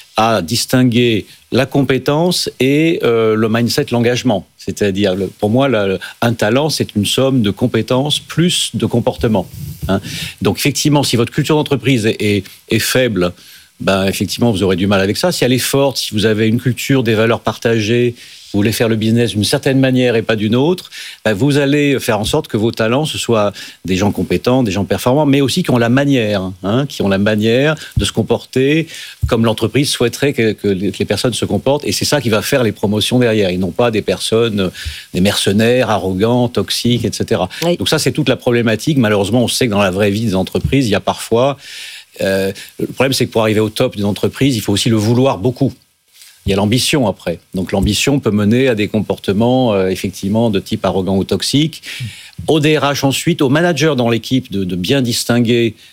à distinguer la compétence et euh, le mindset, l'engagement. C'est-à-dire, le, pour moi, la, un talent, c'est une somme de compétences plus de comportement. Hein. Donc, effectivement, si votre culture d'entreprise est, est, est faible, ben, effectivement, vous aurez du mal avec ça. Si elle est forte, si vous avez une culture, des valeurs partagées, vous voulez faire le business d'une certaine manière et pas d'une autre, ben vous allez faire en sorte que vos talents, ce soient des gens compétents, des gens performants, mais aussi qui ont la manière, hein, qui ont la manière de se comporter comme l'entreprise souhaiterait que, que les personnes se comportent. Et c'est ça qui va faire les promotions derrière. Ils n'ont pas des personnes, des mercenaires, arrogants, toxiques, et cetera. Oui. Donc ça, c'est toute la problématique. Malheureusement, on sait que dans la vraie vie des entreprises, il y a parfois... Euh, le problème, c'est que pour arriver au top d'une entreprise, il faut aussi le vouloir beaucoup. Il y a l'ambition après. Donc l'ambition peut mener à des comportements euh, effectivement de type arrogant ou toxique. Au D R H ensuite, au manager dans l'équipe de, de bien distinguer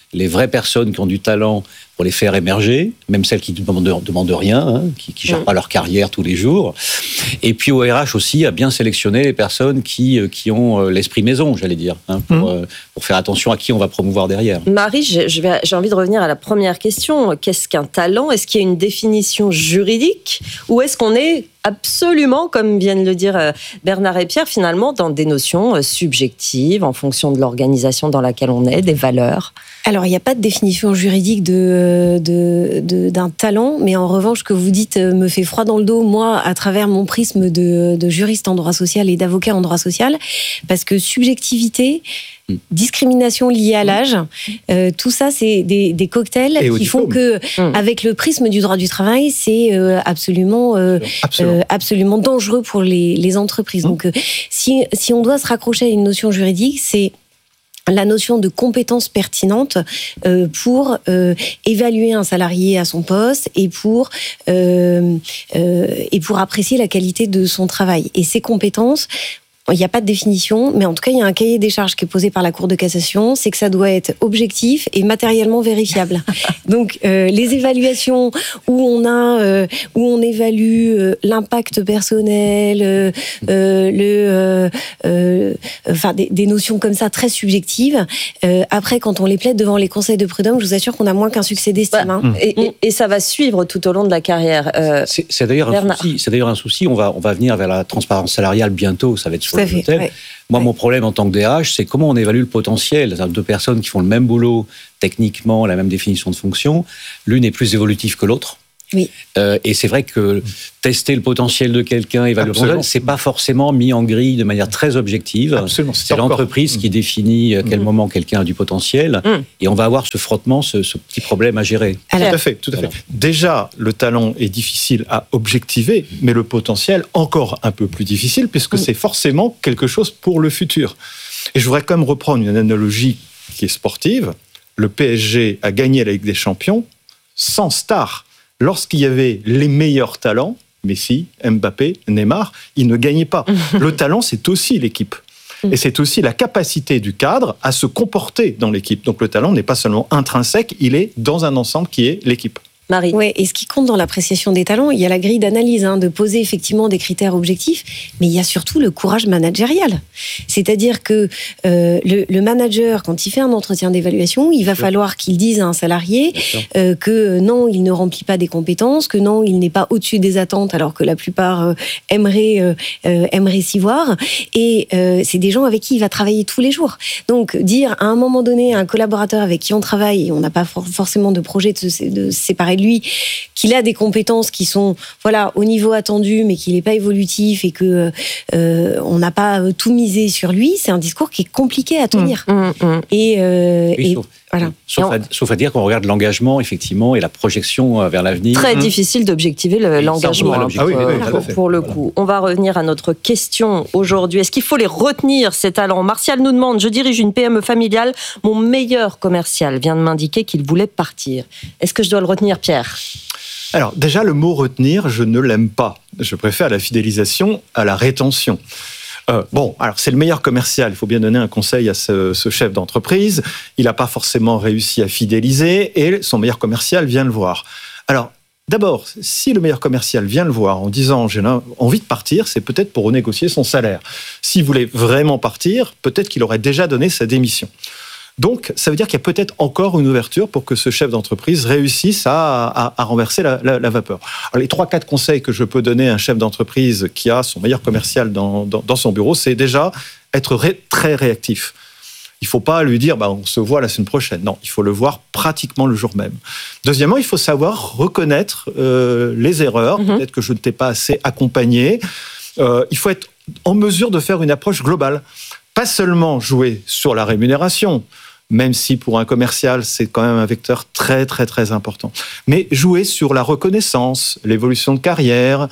les vraies personnes qui ont du talent pour les faire émerger, même celles qui ne demandent, demandent rien, hein, qui ne gèrent pas leur carrière tous les jours. Et puis au R H aussi, à bien sélectionner les personnes qui, qui ont l'esprit maison, j'allais dire, hein, pour, mmh. pour faire attention à qui on va promouvoir derrière. Marie, je vais, j'ai envie de revenir à la première question. Qu'est-ce qu'un talent ? Est-ce qu'il y a une définition juridique ou est-ce qu'on est absolument, comme viennent le dire Bernard et Pierre, finalement dans des notions subjectives en fonction de l'organisation dans laquelle on est, des valeurs ? Alors, il n'y a pas de définition juridique de, de, de, d'un talent, mais en revanche, ce que vous dites me fait froid dans le dos, moi, à travers mon prisme de, de juriste en droit social et d'avocat en droit social, parce que subjectivité, discrimination liée à l'âge, euh, tout ça, c'est des, des cocktails et qui font que, mmh. avec le prisme du droit du travail, c'est euh, absolument, euh, absolument. Euh, absolument dangereux pour les, les entreprises. Mmh. Donc, euh, si, si on doit se raccrocher à une notion juridique, c'est la notion de compétence pertinente euh, pour euh, évaluer un salarié à son poste et pour, euh, euh, et pour apprécier la qualité de son travail. Et ces compétences, il n'y a pas de définition, mais en tout cas, il y a un cahier des charges qui est posé par la Cour de cassation, c'est que ça doit être objectif et matériellement vérifiable. Donc, euh, les évaluations où on a, euh, où on évalue euh, l'impact personnel, euh, euh, le, euh, euh, enfin, des, des notions comme ça très subjectives. Euh, après, quand on les plaide devant les conseils de prud'homme, je vous assure qu'on a moins qu'un succès d'estime. Bah, hein. et, et, et ça va suivre tout au long de la carrière. Euh, c'est, c'est d'ailleurs un souci. C'est d'ailleurs un souci. On va, on va venir vers la transparence salariale bientôt. Ça va être sur Fait, ouais. Moi, ouais. mon problème en tant que D H, c'est comment on évalue le potentiel. Deux personnes qui font le même boulot, techniquement, la même définition de fonction, l'une est plus évolutive que l'autre. Oui. Euh, et c'est vrai que tester le potentiel de quelqu'un, évaluer le potentiel, c'est pas forcément mis en grille de manière très objective. Absolument. C'est, c'est l'entreprise mmh. qui définit à quel mmh. moment quelqu'un a du potentiel. Mmh. Et on va avoir ce frottement, ce, ce petit problème à gérer. Alors, tout à fait, tout à fait. Voilà. Déjà, le talent est difficile à objectiver, mais le potentiel encore un peu plus difficile, puisque mmh. c'est forcément quelque chose pour le futur. Et je voudrais quand même reprendre une analogie qui est sportive. Le P S G a gagné la Ligue des Champions sans star. Lorsqu'il y avait les meilleurs talents, Messi, Mbappé, Neymar, ils ne gagnaient pas. Le talent, c'est aussi l'équipe. Et c'est aussi la capacité du cadre à se comporter dans l'équipe. Donc le talent n'est pas seulement intrinsèque, il est dans un ensemble qui est l'équipe. Marie. Ouais, et ce qui compte dans l'appréciation des talents, il y a la grille d'analyse, hein, de poser effectivement des critères objectifs, mais il y a surtout le courage managérial. C'est-à-dire que euh, le, le manager, quand il fait un entretien d'évaluation, il va falloir qu'il dise à un salarié euh, que non, il ne remplit pas des compétences, que non, il n'est pas au-dessus des attentes, alors que la plupart euh, aimeraient, euh, euh, aimeraient s'y voir. Et euh, c'est des gens avec qui il va travailler tous les jours. Donc, dire à un moment donné à un collaborateur avec qui on travaille, et on n'a pas for- forcément de projet de se, de se séparer de lui, qu'il a des compétences qui sont voilà au niveau attendu, mais qu'il n'est pas évolutif et que euh, on n'a pas tout misé sur lui, c'est un discours qui est compliqué à tenir. Mmh, mmh, mmh. Et, euh, oui, et sauf, voilà. Sauf, à, sauf à dire qu'on regarde l'engagement effectivement et la projection vers l'avenir. Très mmh. difficile d'objectiver le, l'engagement hein, ah oui, pour, oui, pour, oui, pour le coup. On va revenir à notre question aujourd'hui. Est-ce qu'il faut les retenir ces talents ? Martial nous demande, je dirige une P M E familiale, mon meilleur commercial vient de m'indiquer qu'il voulait partir. Est-ce que je dois le retenir, Pierre ? Alors déjà, le mot retenir, je ne l'aime pas. Je préfère la fidélisation à la rétention. Euh, bon, alors c'est le meilleur commercial. Il faut bien donner un conseil à ce, ce chef d'entreprise. Il n'a pas forcément réussi à fidéliser et son meilleur commercial vient le voir. Alors, d'abord, si le meilleur commercial vient le voir en disant « j'ai envie de partir », c'est peut-être pour renégocier son salaire. S'il voulait vraiment partir, peut-être qu'il aurait déjà donné sa démission. Donc, ça veut dire qu'il y a peut-être encore une ouverture pour que ce chef d'entreprise réussisse à, à, à renverser la, la, la vapeur. Alors, les trois, quatre conseils que je peux donner à un chef d'entreprise qui a son meilleur commercial dans, dans, dans son bureau, c'est déjà être ré, très réactif. Il ne faut pas lui dire bah, « on se voit la semaine prochaine ». Non, il faut le voir pratiquement le jour même. Deuxièmement, il faut savoir reconnaître euh, les erreurs. Mm-hmm. Peut-être que je ne t'ai pas assez accompagné. Euh, il faut être en mesure de faire une approche globale. Pas seulement jouer sur la rémunération, même si pour un commercial, c'est quand même un vecteur très, très, très important. Mais jouer sur la reconnaissance, l'évolution de carrière,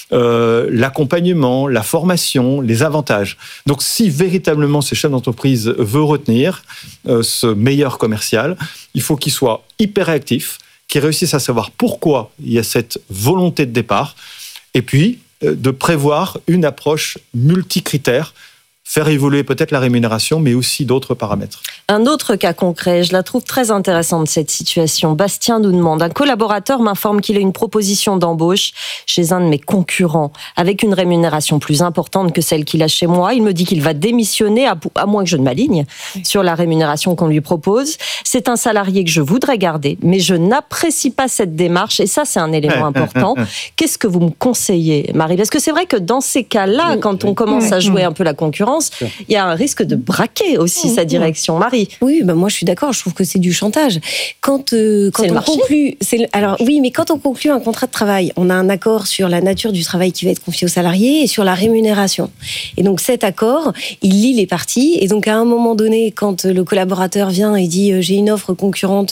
euh, l'accompagnement, la formation, les avantages. Donc, si véritablement ce chef d'entreprise veut retenir euh, ce meilleur commercial, il faut qu'il soit hyper réactif, qu'il réussisse à savoir pourquoi il y a cette volonté de départ, et puis euh, de prévoir une approche multicritère faire évoluer peut-être la rémunération, mais aussi d'autres paramètres. Un autre cas concret, je la trouve très intéressante cette situation. Bastien nous demande, un collaborateur m'informe qu'il a une proposition d'embauche chez un de mes concurrents, avec une rémunération plus importante que celle qu'il a chez moi. Il me dit qu'il va démissionner, à, à moins que je ne m'aligne sur la rémunération qu'on lui propose. C'est un salarié que je voudrais garder, mais je n'apprécie pas cette démarche, et ça c'est un élément important. Qu'est-ce que vous me conseillez, Marie? Parce que c'est vrai que dans ces cas-là, quand on commence à jouer un peu la concurrence, il y a un risque de braquer aussi mmh, sa direction. Marie? Oui, ben moi je suis d'accord, je trouve que c'est du chantage. Quand, euh, quand on conclut... C'est, alors oui, mais quand on conclut un contrat de travail, on a un accord sur la nature du travail qui va être confié au salarié et sur la rémunération. Et donc cet accord, il lie les parties. Et donc à un moment donné, quand le collaborateur vient et dit euh, j'ai une offre concurrente,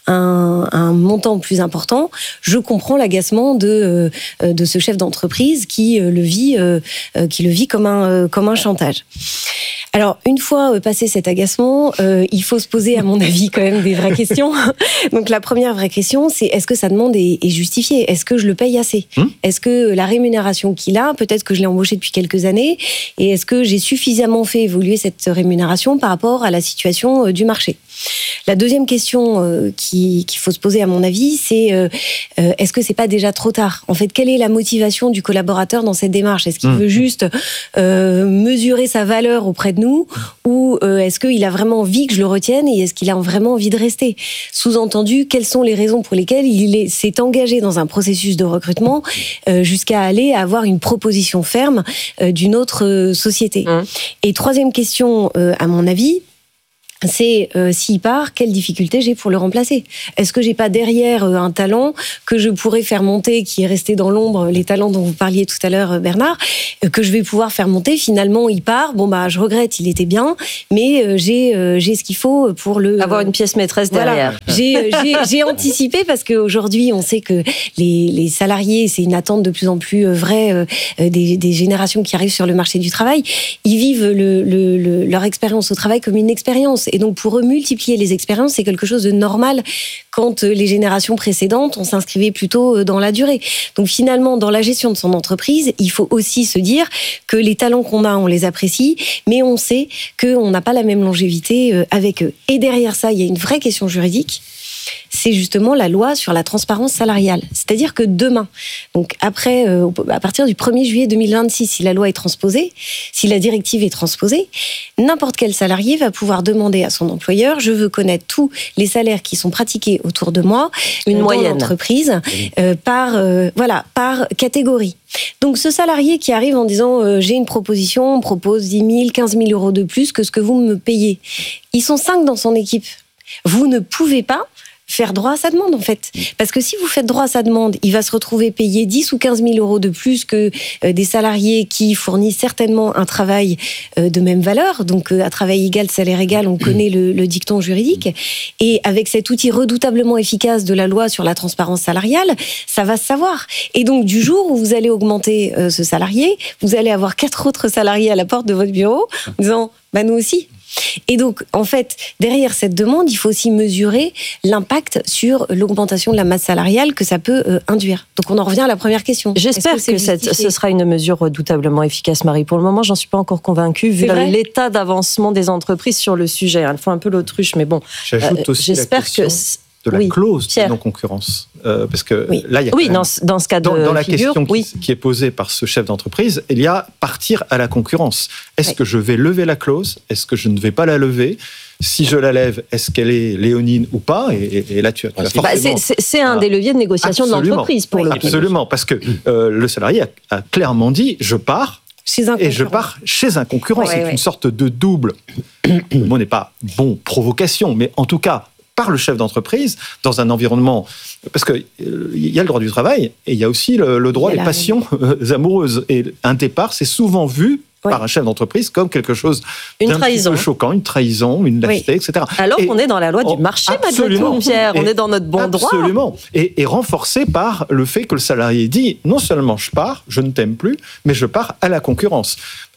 un, un montant plus important, je comprends l'agacement de, euh, de ce chef d'entreprise qui euh, le vit, euh, qui le vit comme un, euh, comme un chantage. Alors, une fois passé cet agacement, euh, il faut se poser, à mon avis, quand même des vraies questions. Donc, la première vraie question, c'est est-ce que sa demande est, est justifiée? Est-ce que je le paye assez? mmh. Est-ce que la rémunération qu'il a, peut-être que je l'ai embauché depuis quelques années, et est-ce que j'ai suffisamment fait évoluer cette rémunération par rapport à la situation euh, du marché? La deuxième question euh, qui, qu'il faut se poser, à mon avis, c'est euh, euh, est-ce que c'est pas déjà trop tard? En fait, quelle est la motivation du collaborateur dans cette démarche? Est-ce qu'il mmh. veut juste euh, mesurer sa valeur auprès de nous, ou euh, est-ce qu'il a vraiment envie que je le retienne, et est-ce qu'il a vraiment envie de rester? Sous-entendu, quelles sont les raisons pour lesquelles il est, s'est engagé dans un processus de recrutement euh, jusqu'à aller avoir une proposition ferme euh, d'une autre euh, société? mmh. Et troisième question, euh, à mon avis, c'est euh, s'il part, quelle difficulté j'ai pour le remplacer? Est-ce que j'ai pas derrière euh, un talent que je pourrais faire monter, qui est resté dans l'ombre, les talents dont vous parliez tout à l'heure, Bernard, euh, que je vais pouvoir faire monter? Finalement, il part. Bon bah, je regrette, il était bien, mais euh, j'ai euh, j'ai ce qu'il faut pour le avoir une pièce maîtresse derrière. Voilà. J'ai, euh, j'ai j'ai anticipé, parce qu'aujourd'hui, on sait que les les salariés, c'est une attente de plus en plus vraie euh, des des générations qui arrivent sur le marché du travail. Ils vivent le, le, le leur expérience au travail comme une expérience. Et donc, pour eux, multiplier les expériences, c'est quelque chose de normal. Quand les générations précédentes, on s'inscrivait plutôt dans la durée. Donc, finalement, dans la gestion de son entreprise, il faut aussi se dire que les talents qu'on a, on les apprécie, mais on sait qu'on n'a pas la même longévité avec eux. Et derrière ça, il y a une vraie question juridique. C'est justement la loi sur la transparence salariale. C'est-à-dire que demain, donc après, euh, à partir du premier juillet deux mille vingt-six, si la loi est transposée, si la directive est transposée, n'importe quel salarié va pouvoir demander à son employeur: je veux connaître tous les salaires qui sont pratiqués autour de moi, une dans moyenne l'entreprise, euh, par euh, voilà, par catégorie. Donc ce salarié qui arrive en disant euh, j'ai une proposition, on me propose dix mille, quinze mille euros de plus que ce que vous me payez. Ils sont cinq dans son équipe. Vous ne pouvez pas faire droit à sa demande, en fait. Parce que si vous faites droit à sa demande, il va se retrouver payé dix ou quinze mille euros de plus que euh, des salariés qui fournissent certainement un travail euh, de même valeur. Donc, euh, à travail égal, salaire égal, on connaît le, le dicton juridique. Et avec cet outil redoutablement efficace de la loi sur la transparence salariale, ça va se savoir. Et donc, du jour où vous allez augmenter euh, ce salarié, vous allez avoir quatre autres salariés à la porte de votre bureau en disant bah, « nous aussi ». Et donc, en fait, derrière cette demande, il faut aussi mesurer l'impact sur l'augmentation de la masse salariale que ça peut euh, induire. Donc, on en revient à la première question. J'espère que, que cette, ce sera une mesure redoutablement efficace, Marie. Pour le moment, j'en suis pas encore convacue, vu l'état d'avancement des entreprises sur le sujet. Elles font un peu l'autruche, mais bon. J'ajoute euh, aussi j'espère la question que de la oui, clause Pierre. de non-concurrence. Euh, parce que oui. là, il y a oui, même, dans, dans ce cas de dans, dans la figure, question oui. qui, qui est posée par ce chef d'entreprise, il y a partir à la concurrence. Est-ce oui. que je vais lever la clause? Est-ce que je ne vais pas la lever? Si je la lève, est-ce qu'elle est léonine ou pas? et, et, et là, tu as, tu as forcément... bah, c'est, c'est, c'est un des leviers de négociation absolument, de l'entreprise, pour le coup. Absolument, parce que euh, le salarié a, a clairement dit, je pars, et je pars chez un concurrent. Ouais, c'est ouais. une sorte de double, le mot n'est pas bon, provocation, mais en tout cas, par le chef d'entreprise, dans un environnement... Parce qu'il euh, y a le droit du travail, et il y a aussi le, le droit des passions euh, amoureuses. Et un départ, c'est souvent vu oui. par un chef d'entreprise comme quelque chose une d'un trahison. petit peu choquant, une trahison, une lâcheté, oui. et cetera. Alors et qu'on est dans la loi du marché, absolument, Pierre, on est dans notre bon absolument. droit. Absolument, et, et renforcé par le fait que le salarié dit, non seulement je pars, je ne t'aime plus, mais je pars à la concurrence.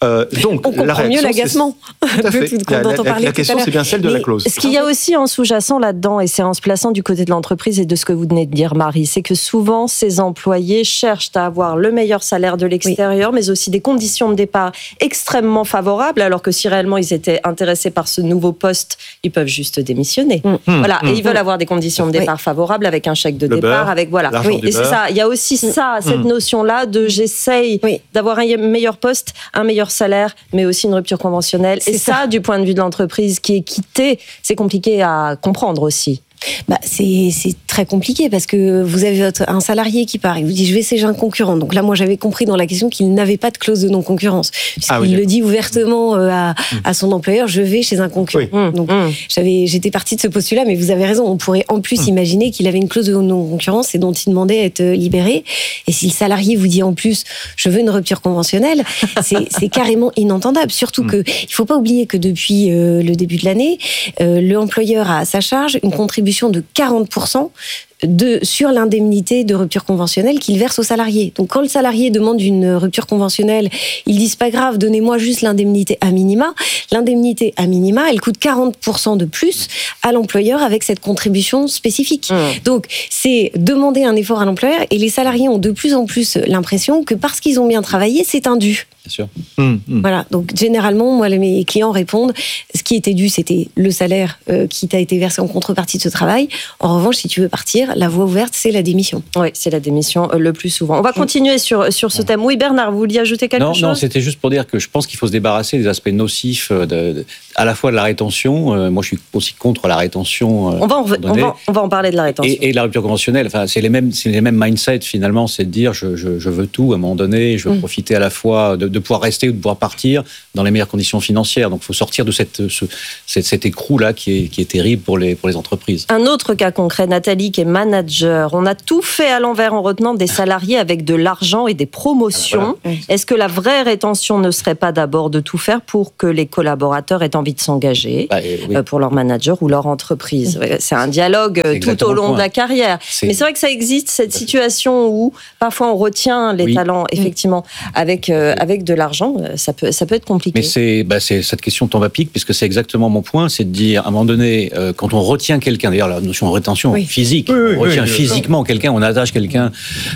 Euh, donc, on comprend la réaction, mieux l'agacement Tout à fait. tout, La, dont on la, parlait la question, tout à c'est bien celle de Mais la clause. Ce qu'il y a aussi en sous-jacent là-dedans, et c'est en se plaçant du côté de l'entreprise et de ce que vous venez de dire, Marie, c'est que souvent, ces employés cherchent à avoir le meilleur salaire de l'extérieur, oui. mais aussi des conditions de départ extrêmement favorables, alors que si réellement ils étaient intéressés par ce nouveau poste, ils peuvent juste démissionner. Mmh. Voilà, mmh. et ils veulent avoir des conditions de départ oui. favorables avec un chèque de le départ, beurre, avec voilà. Oui. Et c'est ça, il y a aussi mmh. ça, cette mmh. notion-là de j'essaye oui. d'avoir un meilleur poste, un meilleur salaire, mais aussi une rupture conventionnelle. C'est et ça, ça, du point de vue de l'entreprise qui est quittée, c'est compliqué à comprendre aussi. Bah, c'est, c'est très compliqué parce que vous avez votre, un salarié qui part et vous dit je vais essayer un concurrent. Donc là, moi, j'avais compris dans la question qu'il n'avait pas de clause de non-concurrence. Puisqu'il ah oui, le dit ouvertement à, à son employeur, je vais chez un concurrent. Oui. Donc mmh. j'avais, j'étais partie de ce postulat, mais vous avez raison. On pourrait en plus mmh. imaginer qu'il avait une clause de non-concurrence et dont il demandait à être libéré. Et si le salarié vous dit en plus je veux une rupture conventionnelle, c'est, c'est carrément inentendable. Surtout mmh. que il faut pas oublier que depuis euh, le début de l'année, euh, l'employeur a à sa charge une contribution de quarante pour cent de, sur l'indemnité de rupture conventionnelle qu'il verse aux salariés. Donc quand le salarié demande une rupture conventionnelle, ils disent pas grave, donnez-moi juste l'indemnité à minima. L'indemnité à minima, elle coûte quarante pour cent de plus à l'employeur avec cette contribution spécifique. Mmh. Donc c'est demander un effort à l'employeur et les salariés ont de plus en plus l'impression que parce qu'ils ont bien travaillé, c'est un dû. Bien sûr. Mmh, mmh. Voilà. Donc généralement, moi, mes clients répondent, ce qui était dû, c'était le salaire euh, qui t'a été versé en contrepartie de ce travail. En revanche, si tu veux partir, la voie ouverte, c'est la démission. Oui, c'est la démission euh, le plus souvent. On va continuer mmh. sur, sur ce thème. Oui, Bernard, vous vouliez ajouter quelque non, chose ? Non, c'était juste pour dire que je pense qu'il faut se débarrasser des aspects nocifs, de, de, à la fois de la rétention. Euh, moi, je suis aussi contre la rétention. Euh, on, va en, on, va, on va en parler de la rétention. Et, et la rupture conventionnelle. Enfin, c'est les mêmes, c'est les mêmes mindsets, finalement. C'est de dire, je, je, je veux tout à un moment donné. Je veux mmh. profiter à la fois de, de pouvoir rester ou de pouvoir partir dans les meilleures conditions financières. Donc, il faut sortir de cette, ce, cet, cet écrou-là qui est, qui est terrible pour les, pour les entreprises. Un autre cas concret, Nathalie, qui est manager. On a tout fait à l'envers en retenant des salariés avec de l'argent et des promotions. Voilà. Est-ce que la vraie rétention ne serait pas d'abord de tout faire pour que les collaborateurs aient envie de s'engager bah, oui. pour leur manager ou leur entreprise ? C'est un dialogue c'est tout au long de la carrière. C'est... Mais c'est vrai que ça existe, cette situation où parfois on retient les oui. talents, effectivement, avec, euh, avec de l'argent. Ça peut, ça peut être compliqué. Mais c'est, bah c'est cette question tombe à pic, puisque c'est exactement mon point, c'est de dire, à un moment donné, euh, quand on retient quelqu'un, d'ailleurs la notion de rétention oui. physique, oui, oui, on retient oui, physiquement oui. quelqu'un, on attache quelqu'un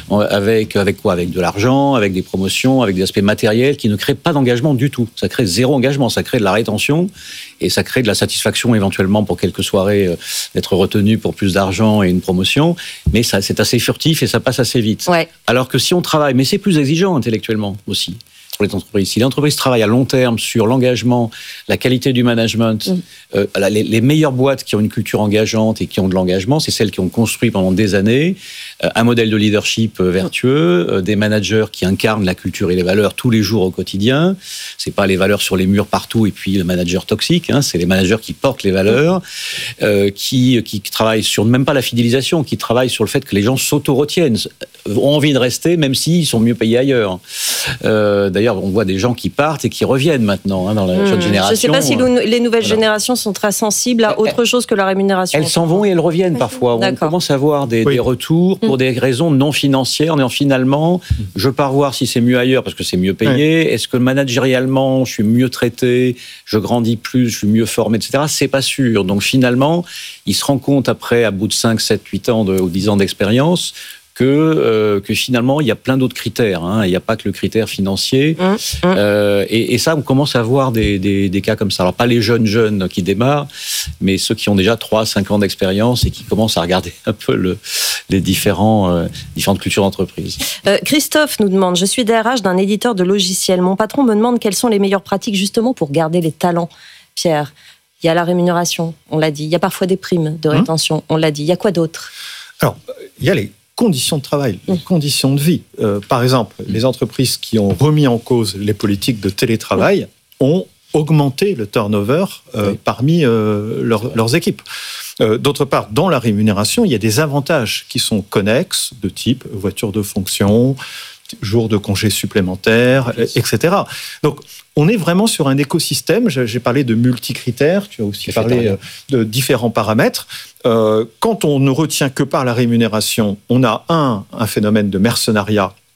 avec, avec quoi ? Avec de l'argent, avec des promotions, avec des aspects matériels qui ne créent pas d'engagement du tout. Ça crée zéro engagement, ça crée de la rétention et ça crée de la satisfaction éventuellement pour quelques soirées, euh, d'être retenu pour plus d'argent et une promotion, mais ça, c'est assez furtif et ça passe assez vite. Ouais. Alors que si on travaille, mais c'est plus exigeant intellectuellement aussi. Pour les entreprises. Si l'entreprise travaille à long terme sur l'engagement, la qualité du management, mmh. euh, les, les meilleures boîtes qui ont une culture engageante et qui ont de l'engagement, c'est celles qui ont construit pendant des années euh, un modèle de leadership euh, vertueux, euh, des managers qui incarnent la culture et les valeurs tous les jours au quotidien. C'est pas les valeurs sur les murs partout et puis le manager toxique, hein, c'est les managers qui portent les valeurs, euh, qui, qui travaillent sur même pas la fidélisation, qui travaillent sur le fait que les gens s'auto-retiennent, ont envie de rester même s'ils sont mieux payés ailleurs. Euh, d'ailleurs, on voit des gens qui partent et qui reviennent maintenant hein, dans la mmh. jeune génération. Je ne sais pas si les nouvelles voilà. générations sont très sensibles à autre chose que la rémunération. Elles s'en vont et elles reviennent parfois. D'accord. On commence à avoir des, oui. des retours pour mmh. des raisons non financières. En disant finalement, je pars voir si c'est mieux ailleurs parce que c'est mieux payé. Oui. Est-ce que managérialement, je suis mieux traité, je grandis plus, je suis mieux formé, et cetera. C'est pas sûr. Donc finalement, il se rend compte après, à bout de cinq, sept, huit ans de, ou dix ans d'expérience, que, euh, que finalement, il y a plein d'autres critères. Hein. Il n'y a pas que le critère financier. Mmh, mmh. Euh, et, et ça, on commence à voir des, des, des cas comme ça. Alors, pas les jeunes jeunes qui démarrent, mais ceux qui ont déjà trois, cinq ans d'expérience et qui commencent à regarder un peu le, les différents, euh, différentes cultures d'entreprise. Euh, Christophe nous demande, je suis D R H d'un éditeur de logiciels. Mon patron me demande quelles sont les meilleures pratiques justement pour garder les talents. Pierre, il y a la rémunération, on l'a dit. Il y a parfois des primes de rétention, mmh. on l'a dit. Il y a quoi d'autre ? Alors, il y a les conditions de travail, les conditions de vie. Euh, par exemple, les entreprises qui ont remis en cause les politiques de télétravail ont augmenté le turnover euh, oui. parmi euh, leur, leurs équipes. Euh, d'autre part, dans la rémunération, il y a des avantages qui sont connexes, de type voiture de fonction, jours de congés supplémentaires, et cetera. Donc, on est vraiment sur un écosystème. J'ai parlé de multicritères, tu as aussi parlé de différents paramètres. Euh, quand on ne retient que par la rémunération, on a un, un phénomène de mercenariat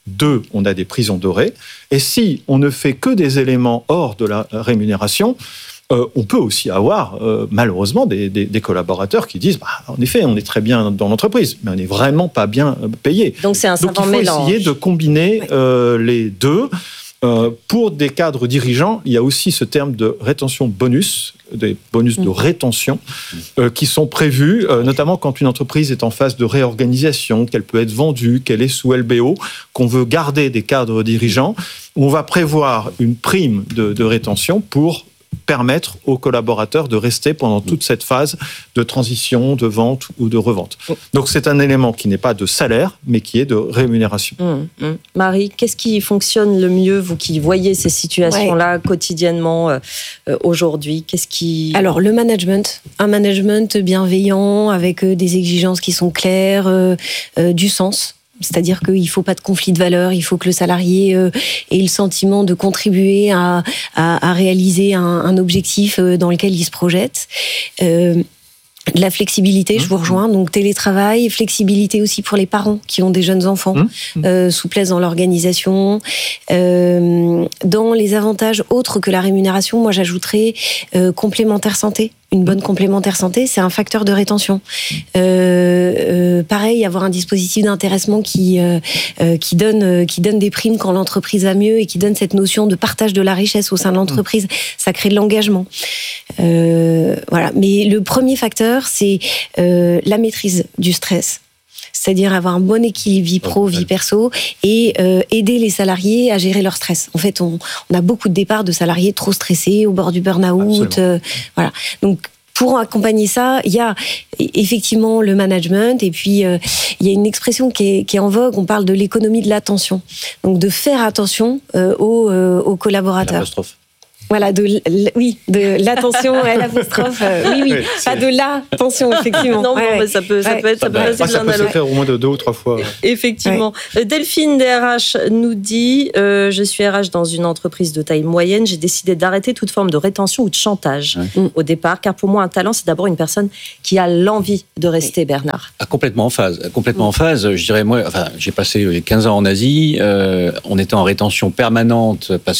Deux, on a des prisons dorées. Et si on ne fait que des éléments hors de la rémunération, euh, on peut aussi avoir, euh, malheureusement, des, des, des collaborateurs qui disent bah, « En effet, on est très bien dans l'entreprise, mais on n'est vraiment pas bien payé. » Donc, c'est un savant mélange. Donc, il faut essayer de combiner euh, les deux. Euh, pour des cadres dirigeants, il y a aussi ce terme de rétention bonus, des bonus de rétention, euh, qui sont prévus, euh, notamment quand une entreprise est en phase de réorganisation, qu'elle peut être vendue, qu'elle est sous L B O, qu'on veut garder des cadres dirigeants. On va prévoir une prime de, de rétention pour permettre aux collaborateurs de rester pendant toute cette phase de transition, de vente ou de revente. Donc c'est un élément qui n'est pas de salaire, mais qui est de rémunération. Mmh, mmh. Marie, qu'est-ce qui fonctionne le mieux, vous qui voyez ces situations-là ouais. quotidiennement euh, aujourd'hui? Qu'est-ce qui... Alors le management, un management bienveillant avec euh, des exigences qui sont claires, euh, euh, du sens. C'est-à-dire qu'il ne faut pas de conflit de valeurs, il faut que le salarié euh, ait le sentiment de contribuer à, à, à réaliser un, un objectif dans lequel il se projette. Euh, De la flexibilité, je vous rejoins. Donc télétravail, flexibilité aussi pour les parents qui ont des jeunes enfants, mmh. euh, souplesse dans l'organisation. Euh, dans les avantages autres que la rémunération, moi j'ajouterais euh, complémentaire santé. Une bonne complémentaire santé, c'est un facteur de rétention. Euh, euh, pareil, avoir un dispositif d'intéressement qui euh, euh, qui donne euh, qui donne des primes quand l'entreprise va mieux et qui donne cette notion de partage de la richesse au sein de l'entreprise, ça crée de l'engagement. Euh, voilà. Mais le premier facteur, c'est euh, la maîtrise du stress. C'est-à-dire avoir un bon équilibre vie pro, vie perso et euh, aider les salariés à gérer leur stress. En fait, on, on a beaucoup de départs de salariés trop stressés, au bord du burn-out. Euh, voilà. Donc, pour accompagner ça, il y a effectivement le management et puis euh, il y a une expression qui est, qui est en vogue, on parle de l'économie de l'attention. Donc, de faire attention euh, aux, euh, aux collaborateurs. L'apostrophe. Voilà, de l- oui, de l'attention, ouais, l'apostrophe, euh, oui, oui, oui pas de l'attention, effectivement. Non, ouais, bon, mais ça peut, ça ouais. peut être, ça peut bah, passer bah, ça peut se faire au moins de deux ou trois fois. Ouais. Effectivement. Ouais. Delphine D R H nous dit euh, je suis R H dans une entreprise de taille moyenne. J'ai décidé d'arrêter toute forme de rétention ou de chantage ouais. au départ, car pour moi, un talent, c'est d'abord une personne qui a l'envie de rester. Bernard. Ah, complètement en phase. Complètement mmh. en phase. Je dirais moi, enfin, j'ai passé quinze ans en Asie. Euh, on était en rétention permanente parce